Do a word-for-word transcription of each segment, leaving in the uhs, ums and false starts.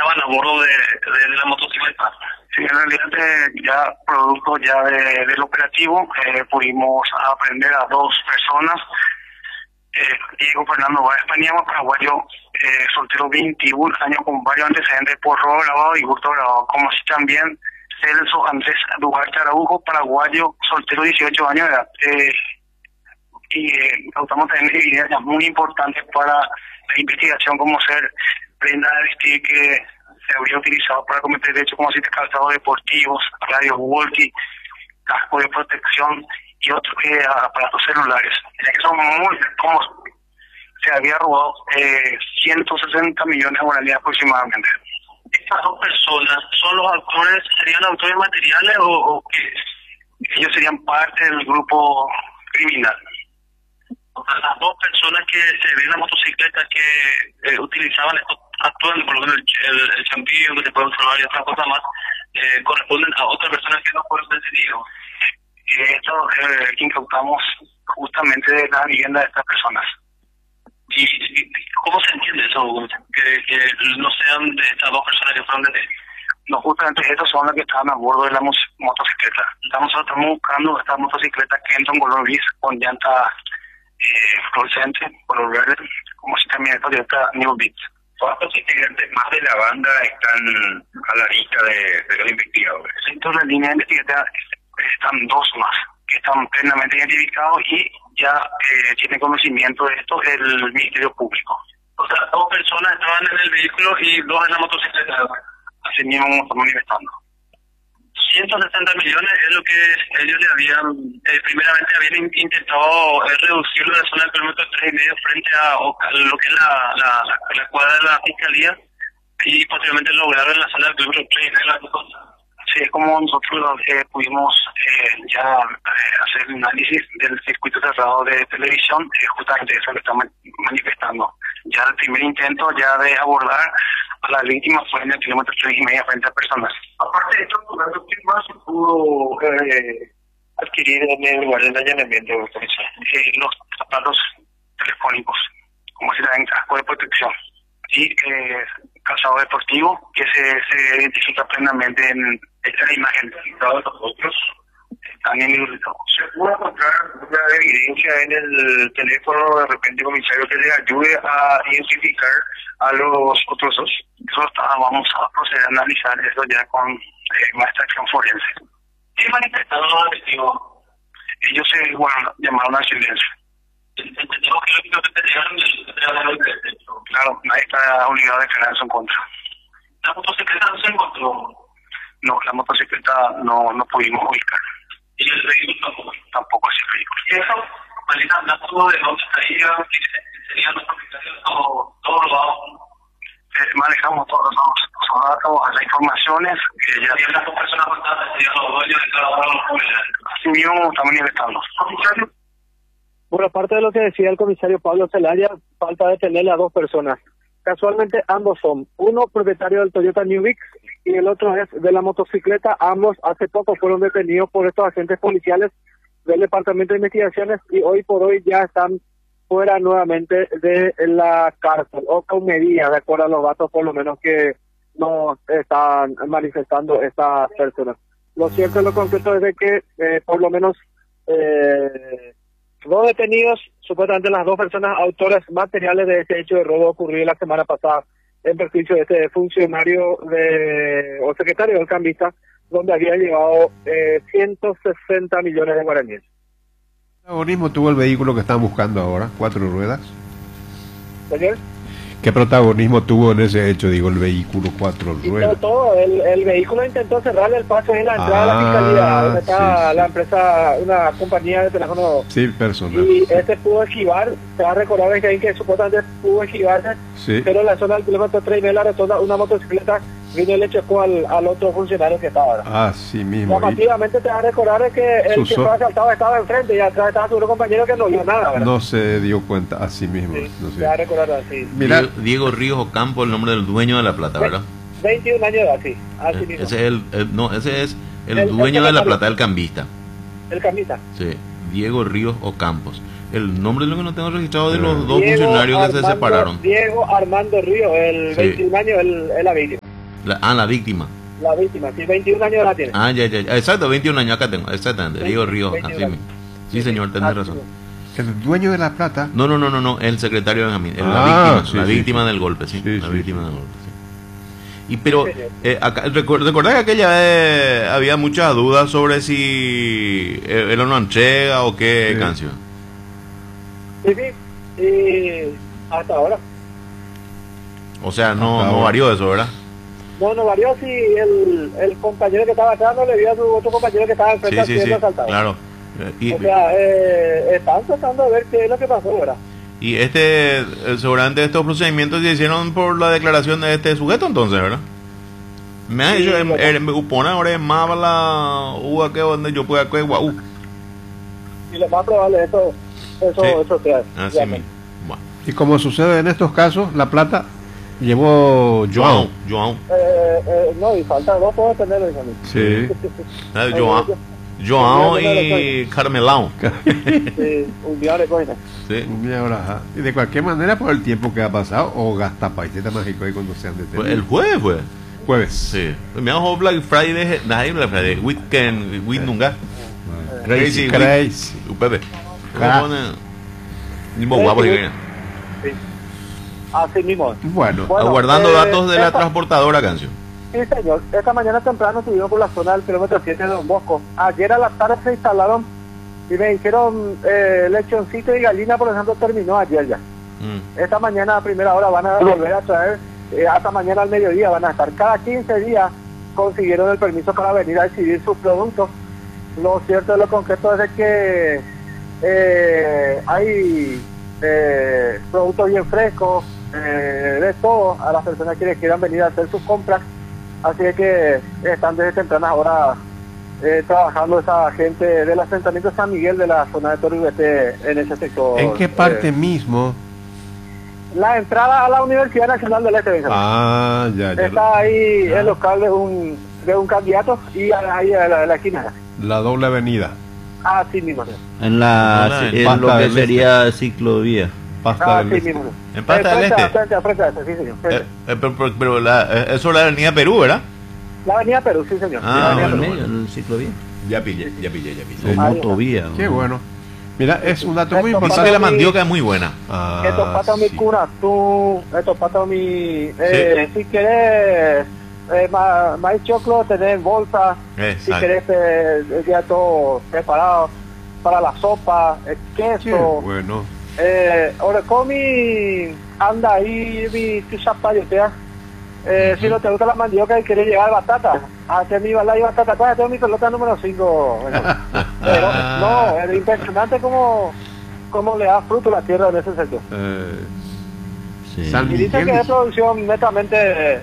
estaban a bordo de, de, de la motocicleta. Sí, en realidad eh, ya producto ya de, del operativo eh, pudimos aprender a dos personas. Eh, Diego Fernando Báez Paniagua, paraguayo, eh, soltero, veintiún años, con varios antecedentes por robo grabado y hurto grabado, como así también Celso Andrés Duarte Araujo, paraguayo, soltero, dieciocho años de edad. Eh, y eh, notamos también evidencias muy importantes para la investigación, como ser prenda de vestir que se habría utilizado para cometer hechos como si calzados deportivos, radios walkie, casco de protección y otros eh, aparatos celulares. Ya que son muy, como se había robado eh, ciento sesenta millones de guaraníes aproximadamente. ¿Estas dos personas son los autores, serían autores materiales o, o qué? Ellos serían parte del grupo criminal. O sea, las dos personas que se ven en la motocicleta que eh, utilizaban estos actuando, por lo menos el, el, el champillo que se puede observar y otras cosas más, eh, corresponden a otras personas que no fueron detenidos. Esto eh, incautamos justamente de la vivienda de estas personas. ¿Y, y cómo se entiende eso? Que, que no sean de estas dos personas que fueron detenidas. No, justamente estos son las que estaban a bordo de la motocicleta. Estamos, estamos buscando esta motocicleta que entra en color gris con llanta eh, fluorescente, color verde, como si también esta Toyota New Beats. ¿Cuántos integrantes más de la banda están a la lista de, de los investigadores? Dentro de la línea de investigación están dos más, que están plenamente identificados y ya eh, tiene conocimiento de esto el Ministerio Público. O sea, dos personas estaban en el vehículo y dos en la motocicleta. Así mismo estamos manifestando. ciento sesenta millones es lo que ellos le habían, eh, primeramente habían intentado eh, reducir la zona del kilómetro tres y medio frente a, a lo que es la, la, la, la cuadra de la fiscalía y posteriormente lograron en la zona del kilómetro tres y medio. Sí, es como nosotros eh, pudimos eh, ya eh, hacer el análisis del circuito cerrado de televisión, eh, justamente eso que estamos manifestando. Ya el primer intento ya de abordar a las víctimas fue en el kilómetro tres y medio frente a personas. Aparte de esto, ¿qué más se pudo eh, adquirir en el lugar del allanamiento? Eh, los aparatos telefónicos, como si fueran casco de protección, y eh, calzado deportivo, que se, se identifica plenamente en esta imagen. ¿Todos los otros? También identificados. ¿Se pudo encontrar una evidencia en el teléfono de repente, comisario, que le ayude a identificar a los otros dos? Eso está, vamos a proceder a analizar eso ya con eh, más acción forense. ¿Qué manifestaron los testigos? Ellos se bueno, llamaron al silencio. El testigo geológico que te llegaron del teléfono. Claro, nadie está obligado a declarar en su contra. ¿La motocicleta no se encontró? No, la motocicleta no, no pudimos ubicar. ¿Y el vehículo tampoco? Tampoco es el vehículo. ¿Y eso? Marina, ¿datos de dónde estaría? ¿Serían los propietarios o todos los datos? Eh, manejamos todos los datos, las informaciones que ya... ¿Y las dos personas faltadas serían los dueños de cada uno de los comerciales? Así mismo estamos manifestando. ¿Comisario? Por aparte de lo que decía el comisario Pablo Celaya, falta detenerle a dos personas. Casualmente ambos son, uno propietario del Toyota New Beats y el otro es de la motocicleta. Ambos hace poco fueron detenidos por estos agentes policiales del Departamento de Investigaciones y hoy por hoy ya están fuera nuevamente de la cárcel o con medidas, de acuerdo a los datos por lo menos que nos están manifestando estas personas. Lo cierto y lo concreto es de que eh, por lo menos eh, dos detenidos, supuestamente las dos personas autoras materiales de este hecho de robo ocurrido la semana pasada en perjuicio de este funcionario de, o secretario del cambista, donde había llevado eh, ciento sesenta millones de guaraníes. ¿Qué protagonismo tuvo el vehículo que están buscando ahora? ¿Cuatro ruedas? ¿Señor? ¿Qué protagonismo tuvo en ese hecho, digo, el vehículo cuatro ruedas? Todo, el, el vehículo intentó cerrarle el paso en la entrada ah, a la fiscalía, donde está sí, sí. la empresa, una compañía de teléfono. Sí, personal. Y este pudo esquivar, se va a recordar que, que supuestamente pudo esquivarse, sí. Pero en la zona del kilómetro tres y medio, la rotonda, una motocicleta vino y le chocó al, al otro funcionario que estaba ahora. Ah, sí mismo. Llamativamente te va a recordar que el Suso... que fue asaltado estaba enfrente y atrás estaba su otro compañero que no vio nada, ¿verdad? No se dio cuenta, así mismo. Sí, no sé. te va a recordar así. Mira, Diego, Diego Ríos Ocampo, el nombre del dueño de la plata, ¿verdad? veintiún años de edad, sí, así Eh, mismo. ese es el, el- no, ese es el, El- el dueño de la secretario. plata, el cambista. El camita. Sí, Diego Ríos Ocampos. El nombre es lo que no tengo registrado de los Eh. dos Diego funcionarios que se Armando- separaron. Diego Armando Ríos, el Sí. veintiún años, el, el la víctima. La, ah, la víctima. La víctima, sí, veintiún años la tiene. Ah, ya, ya, ya. Exacto, veintiún años acá tengo. Exactamente, Río Río, así veintiún mismo. Sí, señor, tenés razón. El dueño de la plata. No, no, no, no, no, el secretario Benjamín, el- Ah, la víctima, sí, la sí, víctima sí. del golpe, sí, Sí, la sí, víctima sí. del golpe, sí. Y pero, eh, acá, recu- ¿recordás que aquella vez había muchas dudas sobre si eh, él no entrega o qué Sí. canción? Sí, sí, y hasta ahora. O sea, no, Hasta no ahora. varió eso, ¿verdad? No, no varió si el, el compañero que estaba atrás no le vio a su otro compañero que estaba Sí, enfrente sí, sí, siendo asaltado. claro. Eh, Y, O sea, eh, están tratando de ver qué es lo que pasó, ¿verdad? y este, eh, seguramente estos procedimientos se hicieron por la declaración de este sujeto entonces, ¿verdad? Me ha Sí, dicho, bueno. eh, me upone ahora es más la uva que donde yo pueda que guau. Y lo más probable eso, eso, Sí. eso sea. Así ya, mismo. Bueno. Y como sucede en estos casos, la plata llevó Joao. Joao, Joao. Eh, eh, no, y falta dos por tenerlo, Benjamín. Sí. Ah, Eh, Joao, yo- Joao yo no lo y soy. Carmelao. Sí, un día de coina. Sí. Y ahora, ajá. Y de cualquier manera, por el tiempo que ha pasado, o gasta paiseta mágico ahí cuando sean detenidos. Fue el jueves fue. jueves. Sí. Me hago Black Friday, nada, Black Friday, Weekend, Week nunca. Crazy, Week. crazy. U Pepe. Ah. ¿Cómo pone? Ni mo guapo que viene. Sí. Así mismo. Bueno, Bueno, Aguardando eh, datos de la esta- transportadora, canción. Sí, señor. Esta mañana temprano estuvimos por la zona del kilómetro siete de Don Bosco. Ayer a la tarde se instalaron y me dijeron eh, lechoncito y gallina, por ejemplo, terminó ayer ya. Mm. Esta mañana a primera hora van a volver a traer, eh, hasta mañana al mediodía van a estar. Cada quince días consiguieron el permiso para venir a exhibir sus productos. Lo cierto de lo concreto es de que eh, hay eh, productos bien frescos, eh, de todo, a las personas que les quieran venir a hacer sus compras. Así es que están desde tempranas horas eh, trabajando esa gente del asentamiento San Miguel de la zona de Toribete en ese sector. ¿en qué parte eh, mismo? la entrada a la Universidad Nacional del Este, Benjamín. Ah, ya, ya. Está ahí el local de un de un candidato y ahí a la, a la esquina. La doble avenida. Así mismo. señor. En la Hola, en Pasta lo que del Este. sería ciclovía. Pasta Así del Este. mismo. En Pasta del Eh, frente a- Este. Frente a frente a ese, sí, señor. frente. Eh, eh, pero pero, pero la, eh, eso es la avenida Perú, ¿verdad? La avenida Perú, sí, señor. Ah, La avenida En bueno, medio, en ciclovía. Ya pillé, ya pillé, ya O pillé. Ahí motovía. Qué ¿no? bueno. Mira, es un dato muy Esto Dice importante. que la para mí- mandioca es muy buena. Ah, Estos patos mi sí. cuna, tú, estos patos mi, eh, si querés eh, ma- maíz choclo, tenés bolsa, si Exacto. querés eh, ya todo preparado para la sopa, eh, Qué queso, bueno. eh, Orecomi anda ahí, mi tu zapayotea. Eh, Si no te gusta la mandioca y querés llevar batata, hacer mi balay batata, pues tengo mi pelota número cinco. Pero no, es impresionante cómo, cómo le da fruto la tierra en ese sector. Eh, Sí. San Y dicen Miguel. que es dice- producción netamente,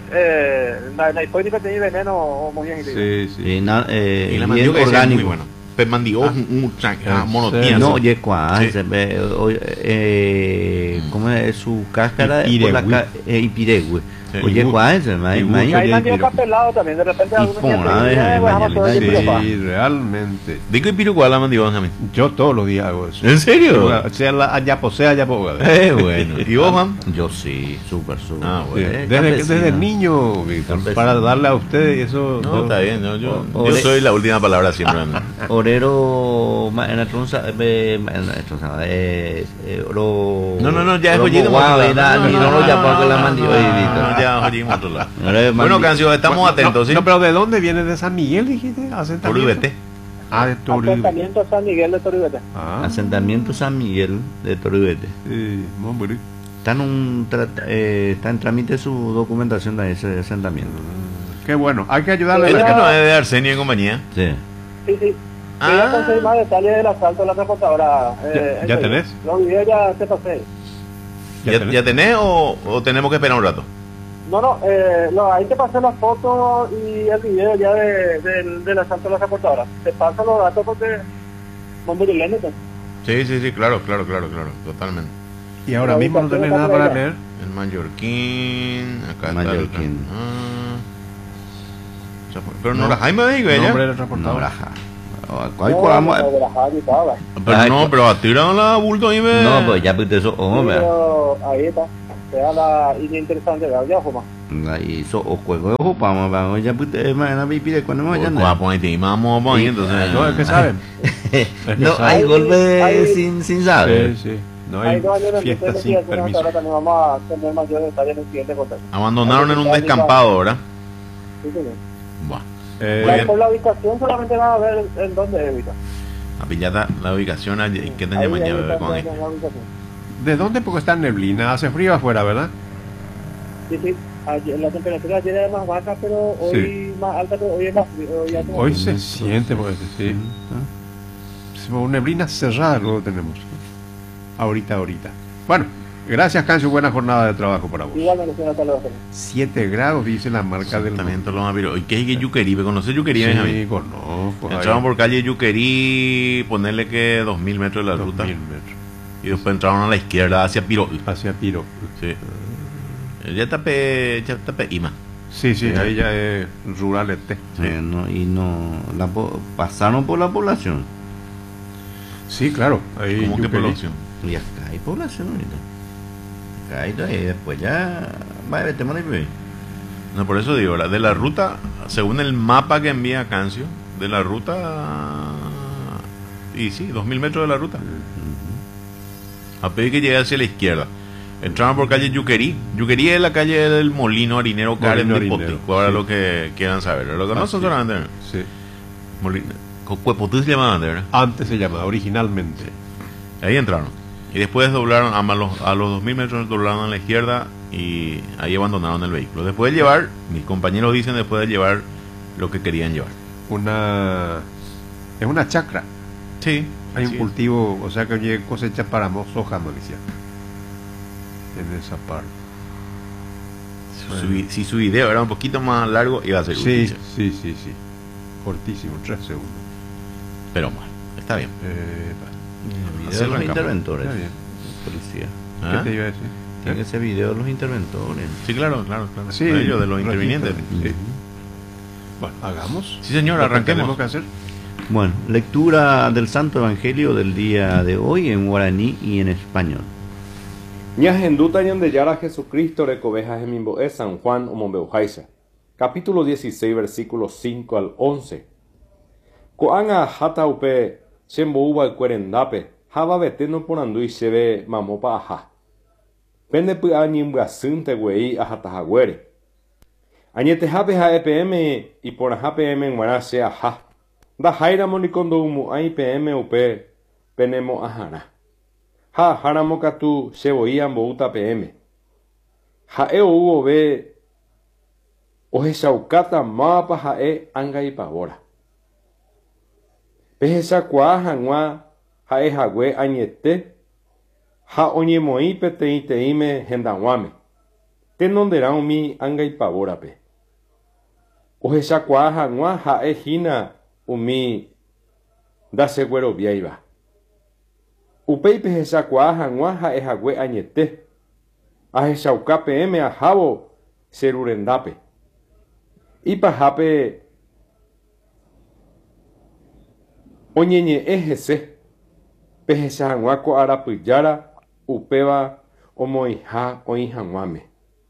eh, la, la hipónica tiene veneno o muy bien. Sí, sí. Sí, na- eh, Y la bien mandioca es muy orgánico. buena. Pues mandioca, un Ah, monotía. No, oye, cuá, Sí. se ve, oye, eh, ¿cómo es su cáscara? Ipiregüe. Por la ca- eh, Ipiregüe. Sí. Oye, Igu- cuá, ese, ma- Igu- ma- Y hay Oye, mandioca pero- pelado también, de repente Y algunos pon, días te a ver, dicen, a eh, ver, vamos a mañana, hacer sí. piropa. Sí, realmente. Digo y pirucuá la mandioca, Benjamín. Yo todos los días hago eso. ¿En serio? Sea la ayapo, sea ayapo. Eh, bueno. ¿Y vos, Juan? Yo sí, súper, súper. Ah, Sí, bueno. Eh, desde, campesina. desde niño, Víctor, Campesina. para darle a ustedes eso. No, está bien. Yo, yo, O- yo ore- soy la última palabra siempre. ¿no? Orero, ma- en la tronza, eh, ma- en la tronza, eh, eh, oro. No, no, no, ya es oro joyito. mogua, ¿verdad? Ni no lo llamo con la mandioca. No, Oye, no, Víctor. no, ya joyimos otro lado. Ahora es Bueno, mandi- canción, estamos Bueno, atentos, no, ¿sí? no, pero ¿de dónde viene? ¿De San Miguel, dijiste? ¿Asentamiento? Toribete. Ah, de Toribete. Asentamiento San Miguel de Toribete. Ah, Asentamiento San Miguel de Toribete. sí, muy bonito. Está en, un tra- eh, está en trámite su documentación de ese asentamiento. Qué bueno, hay que ayudarle. ¿El a que la- no es de Arsenio y compañía? Sí. Sí, sí. Ah. Quería conseguir más detalles del asalto a la transportadora. eh, ¿Ya- ya en serio. tenés? Los videos ya te pasé. ¿Ya ¿Ya, tenés? ya tenés o, o tenemos que esperar un rato? No, no, eh, no, ahí te pasé las fotos y el video ya de, del, del asalto a la transportadora. Te paso los datos porque no me dilenen. Sí, sí, sí, claro, claro, claro, claro, totalmente. Y ahora La mismo no ubicación tenés está nada por para allá. leer. El Mallorquín, acá Mallorquín. está. el- Ah. O sea, pero no, la Jaime digo ella. Nombre del No, transportador. raja. No, Ahí colamos- no, de la Javi y todo, Pero Ay, no, pues- pero tiran la bulto y ve. No, pues ya pues eso, oh, vea. pero ahí está. Sea la y interesante, ¿verdad? Ya, Joma. Ahí so o juego ojo para vamos ya pute mañana me pide cuando me vayan. Va a poner vamos a poner entonces. No, es que saben. Es que No saben. hay golpe Hay- sin sin saber. Sí, sí. No Hay hay dos años en fiesta el sin permiso. ahora también vamos a tener mayor detalle en el siguiente contacto. Abandonaron en un descampado, ¿verdad? Sí, señor. Buah. Eh, Muy bien. Por la ubicación solamente van a ver en dónde es, Vita. A pillada la ubicación allí, que tenía Ahí- mañana ahí bebé está con él. la ubicación. ¿De dónde? Porque está en neblina. Hace frío afuera, ¿verdad? Sí, sí. Ayer- la temperatura ayer era más baja, pero hoy Sí. más alta, pero hoy es más frío. Hoy, hace más Hoy frío. se siente, porque sí. Sí, una neblina cerrada luego tenemos. Ahorita, ahorita. Bueno, gracias, Cancio. Buena jornada de trabajo para vos. Igualmente, señor, hasta luego. siete grados, dice la marca del También todos los vampiros. ¿Y qué es que Yuquerí? ¿Conoces Yuquerí, Benjamín? Sí, conozco. Entraron por calle Yuquerí, ponerle que dos mil metros de la dos ruta. mil metros. Y después entraron a la izquierda hacia Piro. Hacia Piro. Sí. Ya tapé, ya tapé Ima. Sí, sí, ahí ya es rural este. Eh, no, y no la po- pasaron por la población. Sí, claro. Ahí ¿Cómo que Yuquerí. población? Y acá hay población ahorita. Acá hay y después ya va a ver tema de bebé. No, por eso digo, ¿verdad? De la ruta, según el mapa que envía Cancio, de la ruta. Y sí, dos mil metros de la ruta. A pedir que llegue hacia la izquierda. Entraron por calle Yuquerí. Yuquerí es la calle del Molino Harinero Karen de Harinero, Potico. Ahora sí. lo que quieran saber. Lo que no son Así. solamente. Sí. Molino. Cuepotú se llamaban, ¿verdad? Antes se llamaba, originalmente. Ahí entraron. Y después doblaron a los, a los dos mil metros, doblaron a la izquierda y ahí abandonaron el vehículo. Después de llevar, mis compañeros dicen después de llevar lo que querían llevar. Una. Es una chacra. Sí. Hay un así es. cultivo, o sea que oye, cosecha para mo- soja, Mauricia. En esa parte. Su- su- si su video era un poquito más largo, iba a ser Sí, justicia. sí, sí, sí. Cortísimo, tres segundos. Pero bueno, está bien. Eh, El Así video de los arrancamos. interventores. Está bien. Policía. ¿Ah? ¿Qué te iba a decir? Tiene ese video de los interventores. Sí, claro, claro, claro. Sí, De ellos, de los registro. intervinientes. Sí. Bueno, hagamos. Sí, señor, Lo que arranquemos. tenemos que hacer. Bueno, lectura del Santo Evangelio del día de hoy en guaraní y en español. Ñahenduta ñandeyara Jesucristo recoveja Gemimboe San Juan Omombeujaisa. Capítulo dieciséis, versículos cinco al once. Koanga hata upe shembouba el cuerendape, haba beteno porandui shebe mamopa aja. Pende pua ñimgasinte wei ajatajaguere. Añetejape ja E P M y por aja P M en guarache aja. Da jaira monikondo umu ai P M upe penemo ajara. Ha haramokatu sheboia mbouta P M. Ha'e ou ove ohechaukata mápa ha'e angaipavóra. Pehechakua hag̃ua ha'ehague añete ha oñemoĩ peteĩteĩme hendag̃uáme. Tenonderã umi angaipavórape. Ohechakua hag̃ua ha'ehína umi ndachegueroviáiva. Upéipe hechakua hag̃ua ha'ehague añete. Ahechauka P M ahávo cherurendápe. Ipahápe oñeñe'ẽ hese pehecha hag̃ua ko arapyjára upéva omoĩha oĩ hag̃uáme.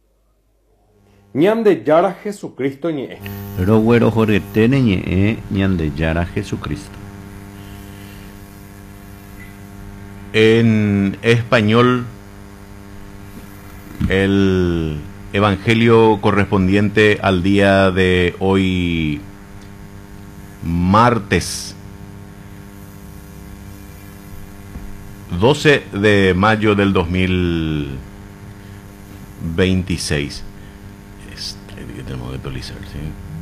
Ñandejára Jesucristo ñe'ẽ. Roguerohoryete ñe'ẽ Ñandejára Jesucristo. En español, el evangelio correspondiente al día de hoy, martes doce de mayo del dos mil veintiséis. Este, que tenemos que actualizar, ¿sí?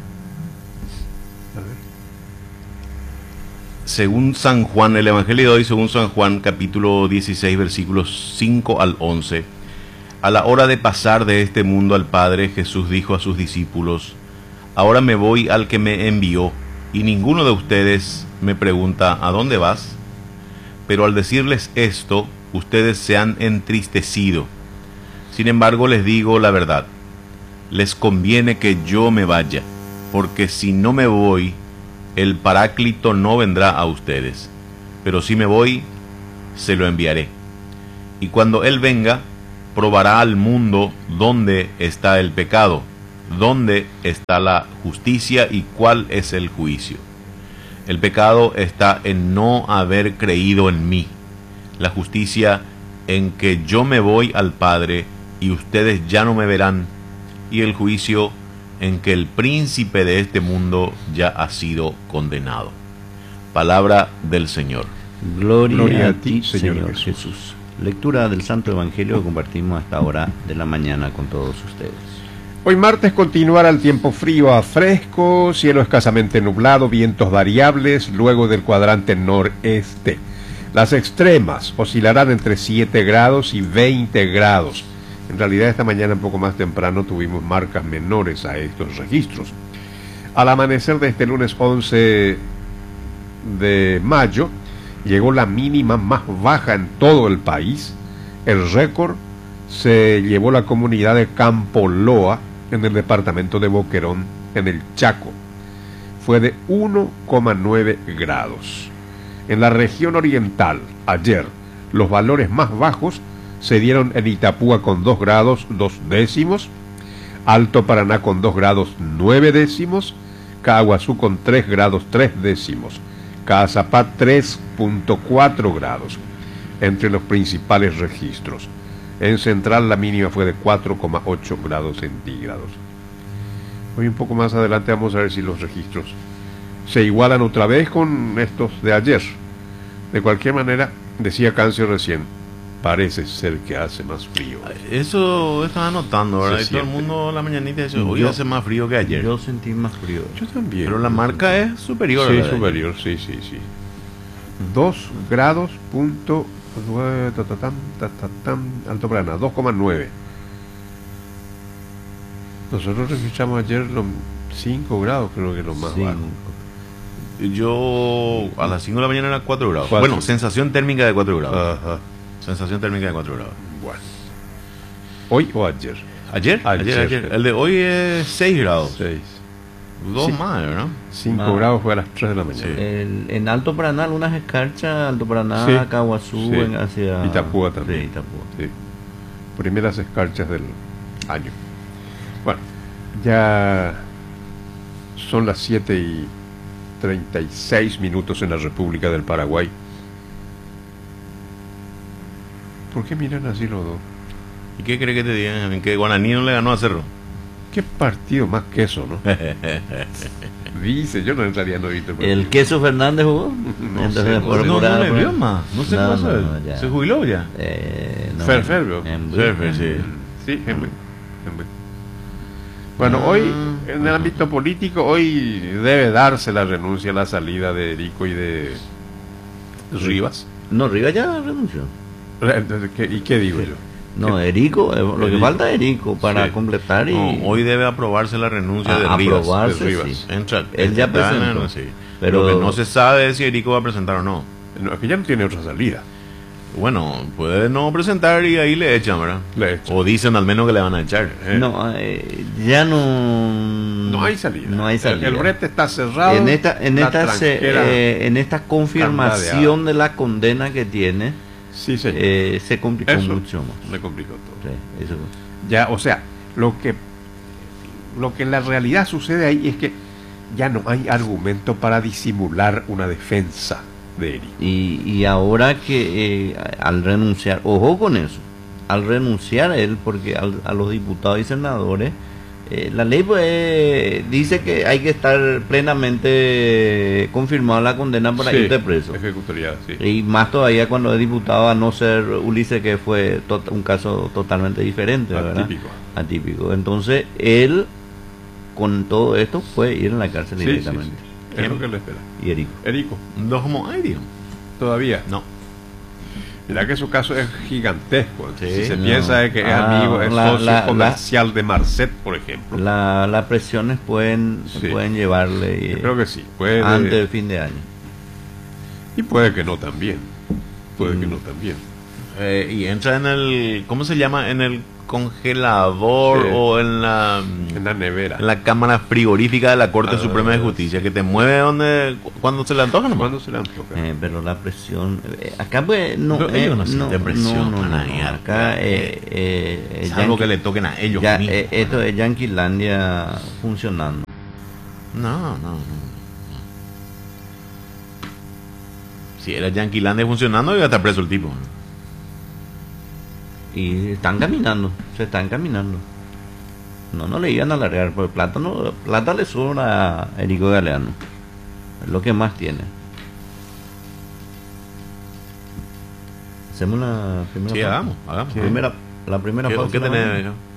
Según San Juan, el Evangelio de hoy, según San Juan, capítulo dieciséis, versículos cinco al once. A la hora de pasar de este mundo al Padre, Jesús dijo a sus discípulos: ahora me voy al que me envió, y ninguno de ustedes me pregunta: ¿a dónde vas? Pero al decirles esto, ustedes se han entristecido. Sin embargo, les digo la verdad: les conviene que yo me vaya, porque si no me voy, el Paráclito no vendrá a ustedes, pero si me voy, se lo enviaré. Y cuando Él venga, probará al mundo dónde está el pecado, dónde está la justicia y cuál es el juicio. El pecado está en no haber creído en mí. La justicia en que yo me voy al Padre y ustedes ya no me verán. Y el juicio en que el príncipe de este mundo ya ha sido condenado. Palabra del Señor. Gloria, Gloria a a ti, ti, Señor Señor Jesús. Jesús. Lectura del Santo Evangelio que compartimos hasta ahora de la mañana con todos ustedes. Hoy martes continuará el tiempo frío a fresco, cielo escasamente nublado, vientos variables, luego del cuadrante noreste. Las extremas oscilarán entre siete grados y veinte grados. En realidad esta mañana un poco más temprano tuvimos marcas menores a estos registros. Al amanecer de este lunes once de mayo, llegó la mínima más baja en todo el país. El récord se llevó la comunidad de Campo Loa, en el departamento de Boquerón, en el Chaco. Fue de uno coma nueve grados. En la región oriental, ayer, los valores más bajos se dieron en Itapúa con dos grados dos décimos, Alto Paraná con dos grados nueve décimos, Caguazú con tres grados tres décimos, Caazapá tres punto cuatro grados, entre los principales registros. En Central la mínima fue de cuatro coma ocho grados centígrados. Hoy un poco más adelante vamos a ver si los registros se igualan otra vez con estos de ayer. De cualquier manera, decía Cancio recién, parece ser que hace más frío. Eso estaba notando, ¿verdad? Se Y todo el siente. mundo la mañanita dice, hoy Yo- hace más frío que ayer. Yo sentí más frío. Yo también. Pero la marca es superior. Sí, a la de superior, sí, sí, sí. Dos grados punto nueve, ta, ta, tam, ta, ta, tam, Alto Paraná, dos coma nueve. Nosotros registramos ayer los cinco grados, creo que es lo más Sí. bajo. ayer. Yo a las cinco de la mañana era cuatro grados. Cuatro. Bueno, sensación térmica de cuatro grados. Ajá. Sensación térmica de cuatro grados. Bueno. ¿Hoy o ayer? ¿Ayer? Ayer. Ayer, ayer. El de hoy es seis grados. Seis. Dos Sí. más, ¿verdad? Cinco Ah. grados fue a las tres de la mañana. Sí. El- en Alto Paraná algunas escarchas, Alto Paraná, Sí. Caguazú, Sí. en- hacia Itapúa también. Sí, Itapúa. Sí. Primeras escarchas del año. Bueno, ya son las siete y treinta y seis minutos en la República del Paraguay. ¿Por qué miran así los dos? ¿Y qué cree que te digan? ¿En que Guaraní no le ganó a Cerro? ¿Qué partido más queso, no? Dice, yo no entraría no he visto el partido. ¿El Queso Fernández jugó? No sé, Entonces, no por- sé. no, por- no le por- vio más. No sé No, qué pasó. no, él. no, ya. Se jubiló ya. Eh, no, Fer, Fer, vio. en- Fer, Fer, sí. Sí, en buen- en buen. Bueno, hoy, en el ámbito político, hoy debe darse la renuncia a la salida de Erico y de Rivas. No, Rivas ya renunció. Entonces, ¿qué- ¿Y qué digo yo? No, Erico, eh, lo que Erico. falta es Erico para Sí. completar y No, hoy debe aprobarse la renuncia Ah, de Rivas. aprobarse, de Rivas. sí. Entra, Él ya entra- presentó. sí. Pero- Lo que no se sabe es si Erico va a presentar o no. No, es que ya no tiene otra salida. Bueno, puede no presentar y ahí le echan, ¿verdad? Le echan. O dicen al menos que le van a echar. ¿eh? no, eh, ya no No hay salida. No hay salida. El, el brete está cerrado. en esta en la esta se- tranquera- eh, en esta confirmación candadeada. de la condena que tiene Sí, señor. eh, se complicó Eso mucho más. le complicó todo. Sí, eso. Ya, o sea, lo que lo que en la realidad sucede ahí es que ya no hay argumento para disimular una defensa de Eric. Y, y ahora que eh, al renunciar, ojo con eso, al renunciar él, porque al- a los diputados y senadores, eh, la ley pues, dice que hay que estar plenamente confirmada la condena para Sí, irte preso. ejecutoriada, sí. Y más todavía cuando es diputado, a no ser Ulises, que fue tot- un caso totalmente diferente, ¿verdad? Atípico. Atípico. Entonces, él, con todo esto, puede ir en la cárcel Sí, sí, directamente. sí. Es lo que le espera. Y Erico. Erico, Dos como ay, Dios. todavía. No. Mira que su caso es gigantesco. Sí, si se no. piensa de que es Ah, amigo, es la- socio la- comercial de Marcet, por ejemplo. La, las presiones pueden, Sí. pueden llevarle Yo eh, creo que sí. Puede, antes del fin de año. Y puede que no también. Puede que Mm. no también. Eh, y entra en el, ¿cómo se llama? En el congelador Sí. o en la En la nevera. en la cámara frigorífica de la Corte Ah, Suprema de Justicia, que te mueve donde cuando se le antoja nomás. ¿Cuándo se le antoja? Eh, pero la presión eh, acá pues no, Pero eh, ellos no sienten presión, no, no, van a no, ir, acá eh, eh, eh, Salvo Yankee- que le toquen a ellos ya, mismos. eh, esto es Yanquilandia funcionando. No, no, no. Si era Yanquilandia funcionando, iba a estar preso el tipo. Y están caminando, se están caminando. No, no le iban a largar, porque plata, no, plata le sobra a Erico Galeano. Es lo que más tiene. Hacemos la primera Sí, parte. hagamos, hagamos. La primera, la primera ¿Qué, pausa qué de la tenés, mañana. hijo?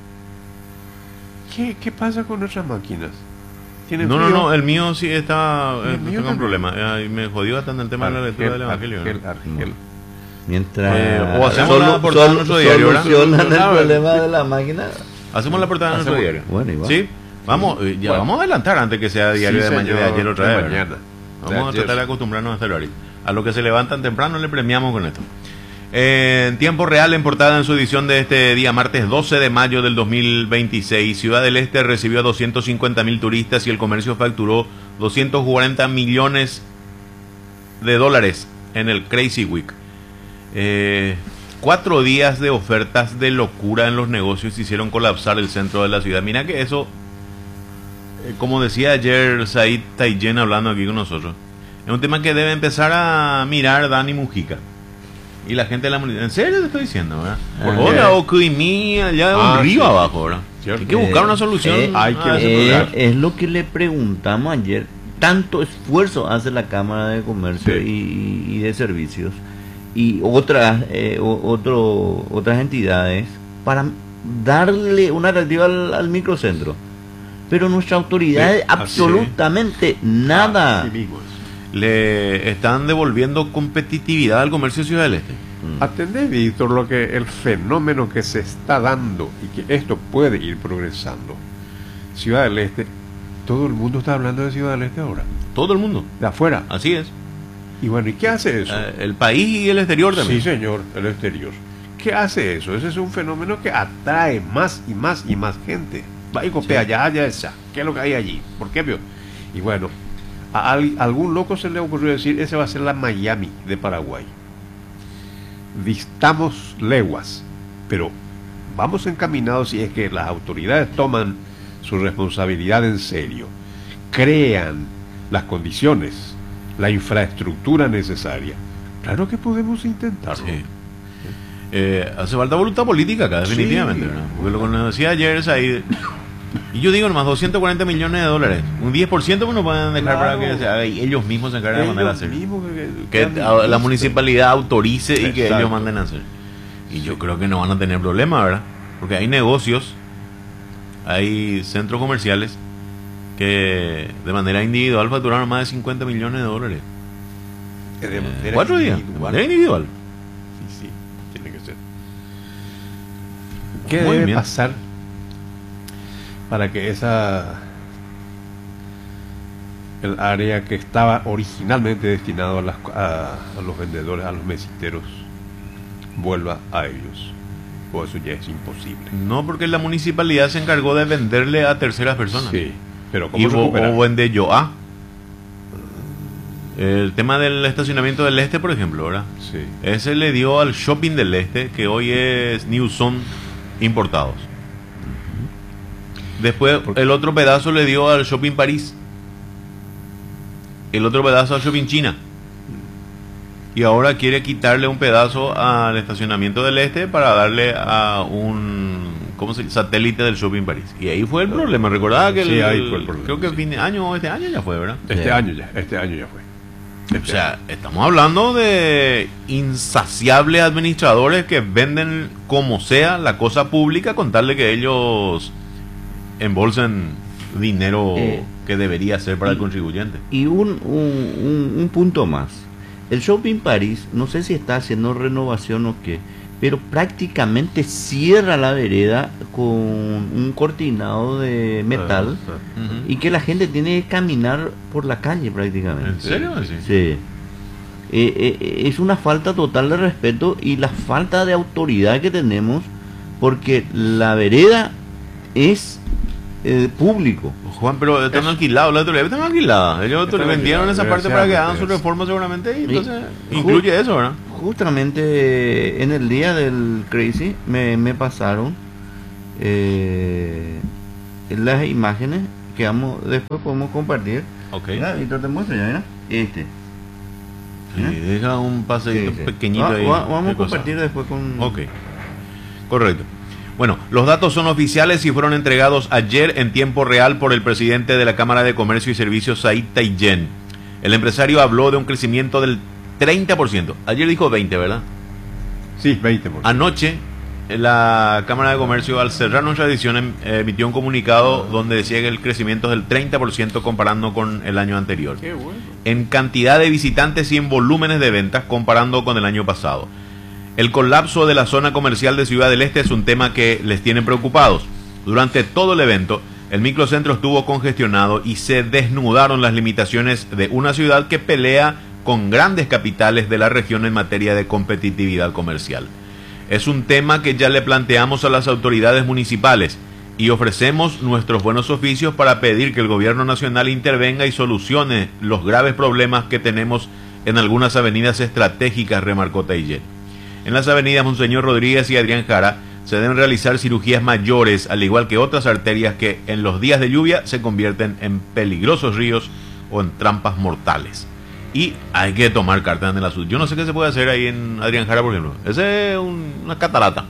¿Qué, ¿Qué pasa con nuestras máquinas? ¿Tienen No, no, frío? no, el mío sí está, El eh, mío tengo un también. problema. Eh, me jodió bastante el tema de la lectura del Evangelio. ¿no? Argel, Argel. Mientras Eh, o hacemos la portada de nuestro diario, ¿verdad? solucionan el No, problema de la máquina. Hacemos la portada de nuestro Hacemos- diario. Bueno, igual. Sí, vamos, eh, ya Bueno. vamos a adelantar antes que sea diario Sí, de, mañana, de señor, ayer otra de vez. ¿verdad? mañana. Vamos De a ayer. tratar de acostumbrarnos a este horario. A los que se levantan temprano le premiamos con esto. Eh, en tiempo real, en portada en su edición de este día, martes doce de mayo del dos mil veintiséis, Ciudad del Este recibió a doscientos cincuenta mil turistas y el comercio facturó doscientos cuarenta millones de dólares en el Crazy Week. Eh, cuatro días de ofertas de locura en los negocios hicieron colapsar el centro de la ciudad. Mira que eso, eh, como decía ayer Said Taiyen hablando aquí con nosotros, es un tema que debe empezar a mirar Dani Mujica. Y la gente de la municipalia, en serio te estoy diciendo, ¿verdad? ¿Por qué? Hola, Ocuimí, allá Ah, un río sí, abajo, ¿verdad? Cierto. Hay que buscar Eh, una solución. eh, hay que a ese Eh, problema. es lo que le preguntamos ayer. Tanto esfuerzo hace la Cámara de Comercio Sí. y, y de Servicios y otras eh, o- otro, otras entidades para darle una atractiva al, al microcentro. Pero nuestra autoridad Sí, así absolutamente nada. Así mismo es. Le están devolviendo competitividad al comercio de Ciudad del Este. Atendé, Víctor, lo que el fenómeno que se está dando y que esto puede ir progresando. Ciudad del Este, todo el mundo está hablando de Ciudad del Este ahora, Todo el mundo. de afuera. Así es. Y bueno, ¿y qué hace eso? Eh, el país y el exterior también. Sí, señor, el exterior. ¿Qué hace eso? Ese es un fenómeno que atrae más y más y más gente. Va y copia allá, allá, esa. ¿Qué es lo que hay allí? ¿Por qué, vio? Y bueno, a, al- algún loco se le ocurrió decir, ese va a ser la Miami de Paraguay. Distamos leguas, pero vamos encaminados si es que las autoridades toman su responsabilidad en serio, crean las condiciones, la infraestructura necesaria. Claro que podemos intentarlo. Sí. Eh, hace falta voluntad política acá, definitivamente. Sí. ¿verdad? Porque lo que nos decía ayer es ahí. Y yo digo nomás, doscientos cuarenta millones de dólares. Un diez por ciento no pueden dejar Claro. para que se haga y ellos mismos se encargan de mandar a Ellos hacer. mismos que- Que que a- la administran. municipalidad autorice y que Exacto. ellos manden a hacer. Y yo creo que no van a tener problema, ¿verdad? Porque hay negocios, hay centros comerciales que de manera individual facturaron más de cincuenta millones de dólares. Que de Eh, manera cuatro días, de individual. manera individual. Sí, sí, tiene que ser. ¿Qué Muy debe bien. pasar para que esa el área que estaba originalmente destinado a, las, a, a los vendedores, a los mesiteros, vuelva a ellos? O eso ya es imposible. No, porque la municipalidad se encargó de venderle a terceras personas. Sí, pero Y ¿cómo o, recuperar? o vende yo a. El tema del estacionamiento del Este, por ejemplo, ¿verdad? Sí. Ese le dio al Shopping del Este, que hoy es Newson Importados. Después, el otro pedazo le dio al Shopping París. El otro pedazo al Shopping China. Y ahora quiere quitarle un pedazo al estacionamiento del Este para darle a un, ¿cómo se dice? Satélite del Shopping París. Y ahí fue el problema. Recordaba que Sí, el- ahí fue el problema, creo que sí. fin de año o este año ya fue, ¿verdad? Este Sí. año ya, este año ya fue. O Este sea, estamos hablando de insaciables administradores que venden como sea la cosa pública con tal de que ellos embolsen dinero Eh, que debería ser para y- el contribuyente. Y un, un, un- un punto más. El Shopping París, no sé si está haciendo renovación o qué, pero prácticamente cierra la vereda con un cortinado de metal Ah, ah. Ujú. y que la gente tiene que caminar por la calle prácticamente. ¿En serio? Sí. Sí. eh, eh, es una falta total de respeto y la falta de autoridad que tenemos, porque la vereda es eh, público. Juan, pero están alquilados, la autoridad están alquiladas. Ellos Están vendieron esa parte para que hagan su ustedes. reforma seguramente y entonces Sí. incluye eso, ¿verdad? Justamente en el día del Crazy me, me pasaron eh, las imágenes que vamos, después podemos compartir. Ok. Mira, Víctor, te muestro ya, mira. Este. Sí, deja un paseíto Sí, sí. pequeñito Va- ahí. va- vamos de a cosas. compartir después con... Ok, correcto. Bueno, los datos son oficiales y fueron entregados ayer en tiempo real por el presidente de la Cámara de Comercio y Servicios, Said Tayyen. El empresario habló de un crecimiento del treinta por ciento. Ayer dijo veinte, ¿verdad? Sí, veinte por ciento. Anoche, la Cámara de Comercio, al cerrar nuestra edición, em- emitió un comunicado donde decía que el crecimiento es del treinta por ciento comparando con el año anterior. Qué bueno. En cantidad de visitantes y en volúmenes de ventas comparando con el año pasado. El colapso de la zona comercial de Ciudad del Este es un tema que les tiene preocupados. Durante todo el evento, el microcentro estuvo congestionado y se desnudaron las limitaciones de una ciudad que pelea con grandes capitales de la región en materia de competitividad comercial. Es un tema que ya le planteamos a las autoridades municipales y ofrecemos nuestros buenos oficios para pedir que el gobierno nacional intervenga y solucione los graves problemas que tenemos en algunas avenidas estratégicas, remarcó Tayyen. En las avenidas Monseñor Rodríguez y Adrián Jara se deben realizar cirugías mayores, al igual que otras arterias que en los días de lluvia se convierten en peligrosos ríos o en trampas mortales. Y hay que tomar cartas en el asunto. Yo no sé qué se puede hacer ahí en Adrián Jara, por ejemplo. Ese es un- una catarata.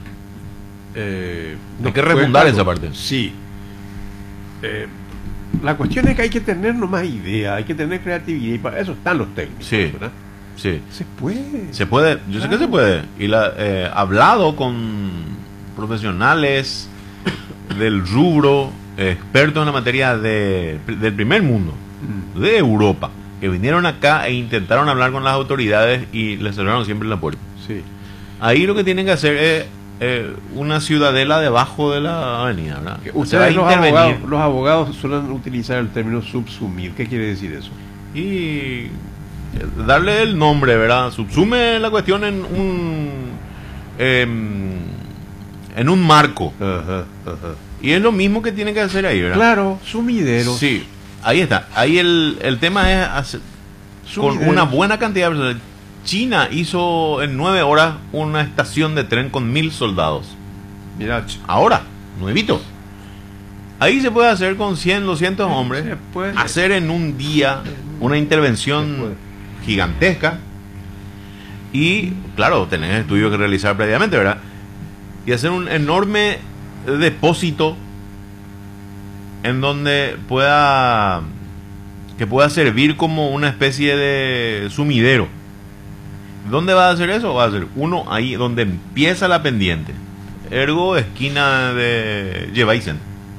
Eh, Hay que refundar pues, esa claro, parte. Sí. Eh, la cuestión es que hay que tener nomás idea, hay que tener creatividad y para eso están los técnicos. Sí. ¿verdad? Sí. Se puede. Se puede, yo sé que se puede. Y la, eh, hablado con profesionales del rubro, eh, expertos en la materia de, del primer mundo, Mm. de Europa, que vinieron acá e intentaron hablar con las autoridades y les cerraron siempre la puerta. Sí. Ahí lo que tienen que hacer es eh, una ciudadela debajo de la avenida, ¿verdad? Que Se va a Ustedes los intervenir. abogados, los abogados suelen utilizar el término subsumir. ¿Qué quiere decir eso? Y darle el nombre, ¿verdad? Subsume la cuestión en un em, en un marco. Ajá, ajá. Y es lo mismo que tienen que hacer ahí, ¿verdad? Claro, sumideros. Sí, ahí está. Ahí el, el tema es hacer, con Sumideros. una buena cantidad de personas. China hizo en nueve horas una estación de tren con mil soldados. Mira, ch- Ahora, nuevito. Ahí se puede hacer con cien, doscientos hombres. se puede. Hacer en un día una Se intervención puede. gigantesca. Y, claro, tenés estudios que realizar previamente, ¿verdad? Y hacer un enorme depósito en donde pueda que pueda servir como una especie de sumidero. ¿Dónde va a hacer eso? Va a ser uno ahí donde empieza la pendiente, ergo esquina de Llevaisen,